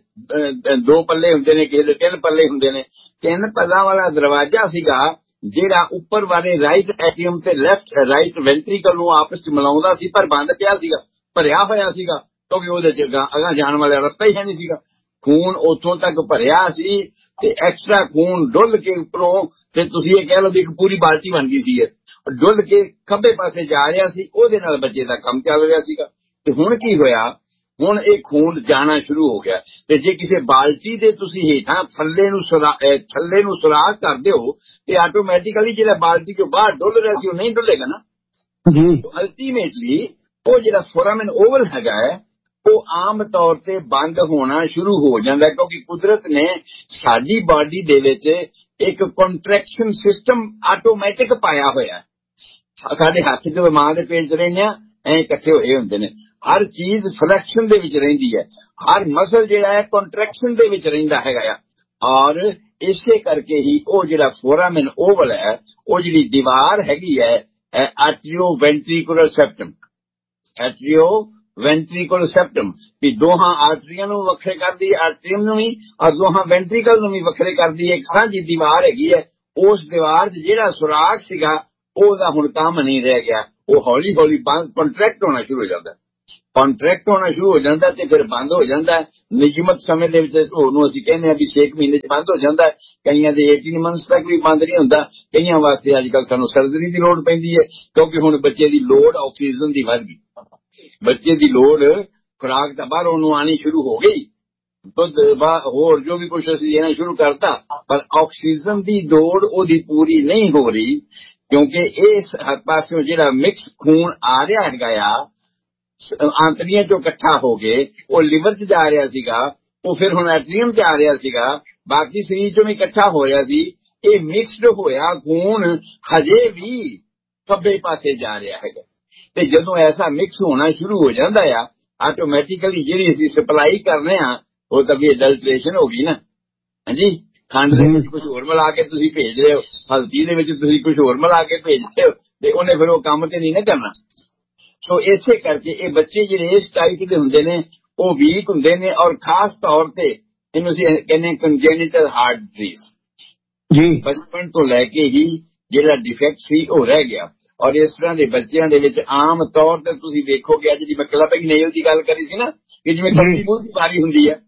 ਦੋ ਪੱਲੇ ਹੁੰਦੇ ਨੇ, ਕਿਸੇ ਦੇ ਤਿੰਨ ਪੱਲੇ ਹੁੰਦੇ ਨੇ, ਤਿੰਨ ਪੱਲਾਂ ਵਾਲਾ ਦਰਵਾਜ਼ਾ ਸੀਗਾ ਜਿਹੜਾ ਉੱਪਰ ਵਾਲੇ ਰਾਈਟ ਐਟਰੀਅਮ ਤੇ ਲੈਫਟ ਰਾਈਟ ਵੈਂਟਰੀਕਲ ਨੂੰ ਆਪਸ ਚ ਮਿਲਾਉਂਦਾ ਸੀ, ਪਰ ਬੰਦ ਪਿਆ ਸੀਗਾ, ਭਰਿਆ ਹੋਇਆ ਸੀਗਾ ਕਿਉਂਕਿ ਉਹਦੇ ਚ ਅਗਾਂ ਜਾਣ ਵਾਲਾ ਰਸਤਾ ਹੀ ਹੈ ਨਹੀਂ ਸੀਗਾ। ਖੂਨ ਉੱਥੋਂ ਤੱਕ ਭਰਿਆ ਸੀ ਤੇ ਐਕਸਟਰਾ ਖੂਨ ਡੁੱਲ ਕੇ ਉੱਪਰੋਂ, ਤੇ ਤੁਸੀਂ ਇਹ ਕਹਿ ਲਓ ਵੀ ਇੱਕ ਪੂਰੀ ਬਾਲਟੀ ਬਣ ਗਈ ਸੀ, ਡੁੱਲ ਕੇ ਖੱਬੇ ਪਾਸੇ ਜਾ ਰਿਹਾ ਸੀ, ਉਹਦੇ ਨਾਲ ਬੱਚੇ ਦਾ ਕੰਮ ਚੱਲ ਰਿਹਾ ਸੀਗਾ। ਤੇ ਹੁਣ ਕੀ ਹੋਇਆ, ਹੁਣ ਇਹ ਖੂਨ ਜਾਣਾ ਸ਼ੁਰੂ ਹੋ ਗਿਆ। ਤੇ ਜੇ ਕਿਸੇ ਬਾਲਟੀ ਦੇ ਤੁਸੀਂ ਹੇਠਾਂ ਥੱਲੇ ਨੂੰ ਥੱਲੇ ਨੂੰ ਸੁਰਾਖ ਕਰ ਦਿਓ ਤੇ ਆਟੋਮੈਟਿਕਲੀ ਜਿਹੜਾ ਬਾਲਟੀ ਚੋਂ ਬਾਹਰ ਡੁੱਲ ਰਿਹਾ ਸੀ ਉਹ ਨਹੀਂ ਡੁੱਲੇਗਾ ਨਾ ਜੀ। ਅਲਟੀਮੇਟਲੀ ਉਹ ਜਿਹੜਾ ਫੋਰਾਮਨ ਓਵਲ ਹੈਗਾ ਹੈ ਉਹ ਆਮ ਤੌਰ ਤੇ ਬੰਦ ਹੋਣਾ ਸ਼ੁਰੂ ਹੋ ਜਾਂਦਾ, ਕਿਉਂਕਿ ਕੁਦਰਤ ਨੇ ਸਾਡੀ ਬਾਡੀ ਦੇ ਵਿੱਚ ਇੱਕ ਕੰਟਰੈਕਸ਼ਨ ਸਿਸਟਮ ਆਟੋਮੈਟਿਕ ਪਾਇਆ ਹੋਇਆ। ਸਾਡੇ ਹੱਥ ਜਦੋਂ ਮਾਂ ਦੇ ਪੇਟ 'ਚ ਰਹਿੰਦੇ ਆ ਐ ਇਕੱਠੇ ਹੋਏ ਹੁੰਦੇ ਨੇ, ਹਰ ਚੀਜ਼ ਫਲੈਕਸ਼ਨ ਦੇ ਵਿੱਚ ਰਹਿੰਦੀ ਹੈ, ਹਰ ਮਸਲ ਜਿਹੜਾ ਹੈ ਕੰਟਰੈਕਸ਼ਨ ਦੇ ਵਿੱਚ ਰਹਿੰਦਾ ਹੈਗਾ ਆ। ਔਰ ਇਸੇ ਕਰਕੇ ਹੀ ਉਹ ਜਿਹੜਾ ਫੋਰਾਮਨ ਓਵਲ ਹੈ, ਉਹ ਜਿਹੜੀ ਦੀਵਾਰ ਹੈਗੀ ਹੈ ਆਰਟਰੀਓ ਵੈਂਟਰੀਕੂਲਰ ਸੈਪਟਮ, ਆਰਟਰੀਓ ਵੈਂਟਰੀਕਲ ਸੈਪਟਮ ਵੀ ਦੋਹਾਂ ਆਰਟਰੀਆਂ ਨੂੰ ਵੱਖਰੇ ਕਰਦੀ, ਆਰਟਰੀਅਮ ਨੂੰ ਵੀ ਔਰ ਦੋਹਾਂ ਵੈਂਟਰੀਕਲ ਨੂੰ ਵੀ ਵੱਖਰੇ ਕਰਦੀ ਹੈ। ਇੱਕ ਸਾਂਝੀ ਦੀਵਾਰ ਹੈਗੀ ਹੈ। ਉਸ ਦੀਵਾਰ 'ਚ ਜਿਹੜਾ ਸੁਰਾਖ ਸੀਗਾ ਉਹਦਾ ਹੁਣ ਕੰਮ ਨਹੀਂ ਰਹਿ ਗਿਆ, ਉਹ ਹੌਲੀ ਹੌਲੀ ਬੰਦ ਕੰਟਰੈਕਟ ਹੋਣਾ ਸ਼ੁਰੂ ਹੋ ਜਾਂਦਾ। कॉन्ट्रैक्ट होना शुरू हो जाता है, फिर बंद हो जाता है। नियमित समय ਦੇ ਵਿੱਚ ਉਹਨੂੰ ਅਸੀਂ ਕਹਿੰਦੇ ਆ ਵੀ छे ਮਹੀਨੇ ਚ ਬੰਦ ਹੋ ਜਾਂਦਾ ਹੈ। ਕਈਆਂ ਦੇ अठारह ਮੰਥਸ ਤੱਕ ਵੀ ਬੰਦ ਨਹੀਂ ਹੁੰਦਾ। ਕਈਆਂ ਵਾਸਤੇ ਅੱਜ ਕੱਲ ਸਾਨੂੰ ਸਰਜਰੀ ਦੀ ਲੋੜ ਪੈਂਦੀ ਹੈ, ਕਿਉਂਕਿ ਹੁਣ ਬੱਚੇ ਦੀ ਲੋੜ ਆਕਸੀਜਨ ਦੀ ਵੱਧ ਗਈ। ਬੱਚੇ ਦੀ ਲੋੜ ਖੁਰਾਕ ਤਾਂ ਬਾਹਰੋਂ ਨੂੰ ਆਣੀ ਸ਼ੁਰੂ ਹੋ ਗਈ, ਦੁੱਧ ਹੋਰ ਜੋ ਵੀ ਕੁਛ ਅਸੀਂ ਦੇਣਾ ਸ਼ੁਰੂ ਕਰਤਾ, ਪਰ ਆਕਸੀਜਨ ਦੀ ਲੋੜ ਉਹਦੀ ਪੂਰੀ ਨਹੀਂ ਹੋ ਰਹੀ, ਕਿਉਂਕਿ ਇਸ ਪਾਸਿਓਂ ਜਿਹੜਾ ਮਿਕਸ ਖੂਨ ਆ ਰਿਹਾ ਹੈਗਾ ਆ ਆਂਤੜੀਆਂ ਚੋਂ ਇਕੱਠਾ ਹੋ ਕੇ ਉਹ ਲਿਵਰ ਚ ਜਾ ਰਿਹਾ ਸੀਗਾ, ਉਹ ਫਿਰ ਹੁਣ ਐਟਰੀਅਮ ਚ ਆ ਰਿਹਾ ਸੀਗਾ, ਬਾਕੀ ਸਰੀਰ ਚੋਂ ਵੀ ਇਕੱਠਾ ਹੋ ਰਿਹਾ ਸੀ। ਇਹ ਮਿਕਸਡ ਹੋਇਆ ਖੂਨ ਹਜੇ ਵੀ ਖੱਬੇ ਪਾਸੇ ਜਾ ਰਿਹਾ ਹੈਗਾ, ਤੇ ਜਦੋਂ ਐਸਾ ਮਿਕਸ ਹੋਣਾ ਸ਼ੁਰੂ ਹੋ ਜਾਂਦਾ ਆ ਆਟੋਮੈਟਿਕਲੀ ਜਿਹੜੀ ਅਸੀਂ ਸਪਲਾਈ ਕਰਨੇ ਆ ਉਹ ਤਾਂ ਵੀ ਅਡਲਟ੍ਰੇਸ਼ਨ ਹੋ ਗਈ ਨਾ। ਹਾਂਜੀ, ਖੰਡ ਦੇ ਵਿੱਚ ਕੁਝ ਹੋਰ ਮਿਲਾ ਕੇ ਤੁਸੀਂ ਭੇਜ ਰਹੇ ਹੋ, ਹਲਦੀ ਦੇ ਵਿੱਚ ਤੁਸੀਂ ਕੁਝ ਹੋਰ ਮਿਲਾ ਕੇ ਭੇਜ ਰਹੇ ਹੋ, ਤੇ ਉਹਨੇ ਫਿਰ ਉਹ ਕੰਮ ਤੇ ਨਹੀਂ ਨਾ ਕਰਨਾ। ਸੋ ਇਸੇ ਕਰਕੇ ਇਹ ਬੱਚੇ ਜਿਹੜੇ ਇਸ ਟਾਈਪ ਦੇ ਹੁੰਦੇ ਨੇ ਉਹ ਵੀਕ ਹੁੰਦੇ ਨੇ, ਔਰ ਖਾਸ ਤੌਰ ਤੇ ਇਹਨੂੰ ਅਸੀਂ ਕਹਿੰਦੇ ਕੰਜੈਨਿਟਲ ਹਾਰਟ ਡਿਜ਼ੀਜ਼ ਜੀ, ਬਚਪਨ ਤੋਂ ਲੈ ਕੇ ਹੀ ਜਿਹੜਾ ਡਿਫੈਕਟ ਸੀ ਉਹ ਰਹਿ ਗਿਆ। ਔਰ ਇਸ ਤਰ੍ਹਾਂ ਦੇ ਬੱਚਿਆਂ ਦੇ ਵਿੱਚ ਆਮ ਤੌਰ ਤੇ ਤੁਸੀਂ ਵੇਖੋਗੇ, ਅੱਜ ਦੀ ਮੈਂ ਕਲੱਬਿੰਗ ਨੇਲ ਦੀ ਗੱਲ ਕਰੀ ਸੀ ਨਾ, ਕਿ ਜਿਵੇਂ ਕੌਲੀ ਮੂੰਹ ਦੀ ਬਿਮਾਰੀ ਹੁੰਦੀ ਹੈ,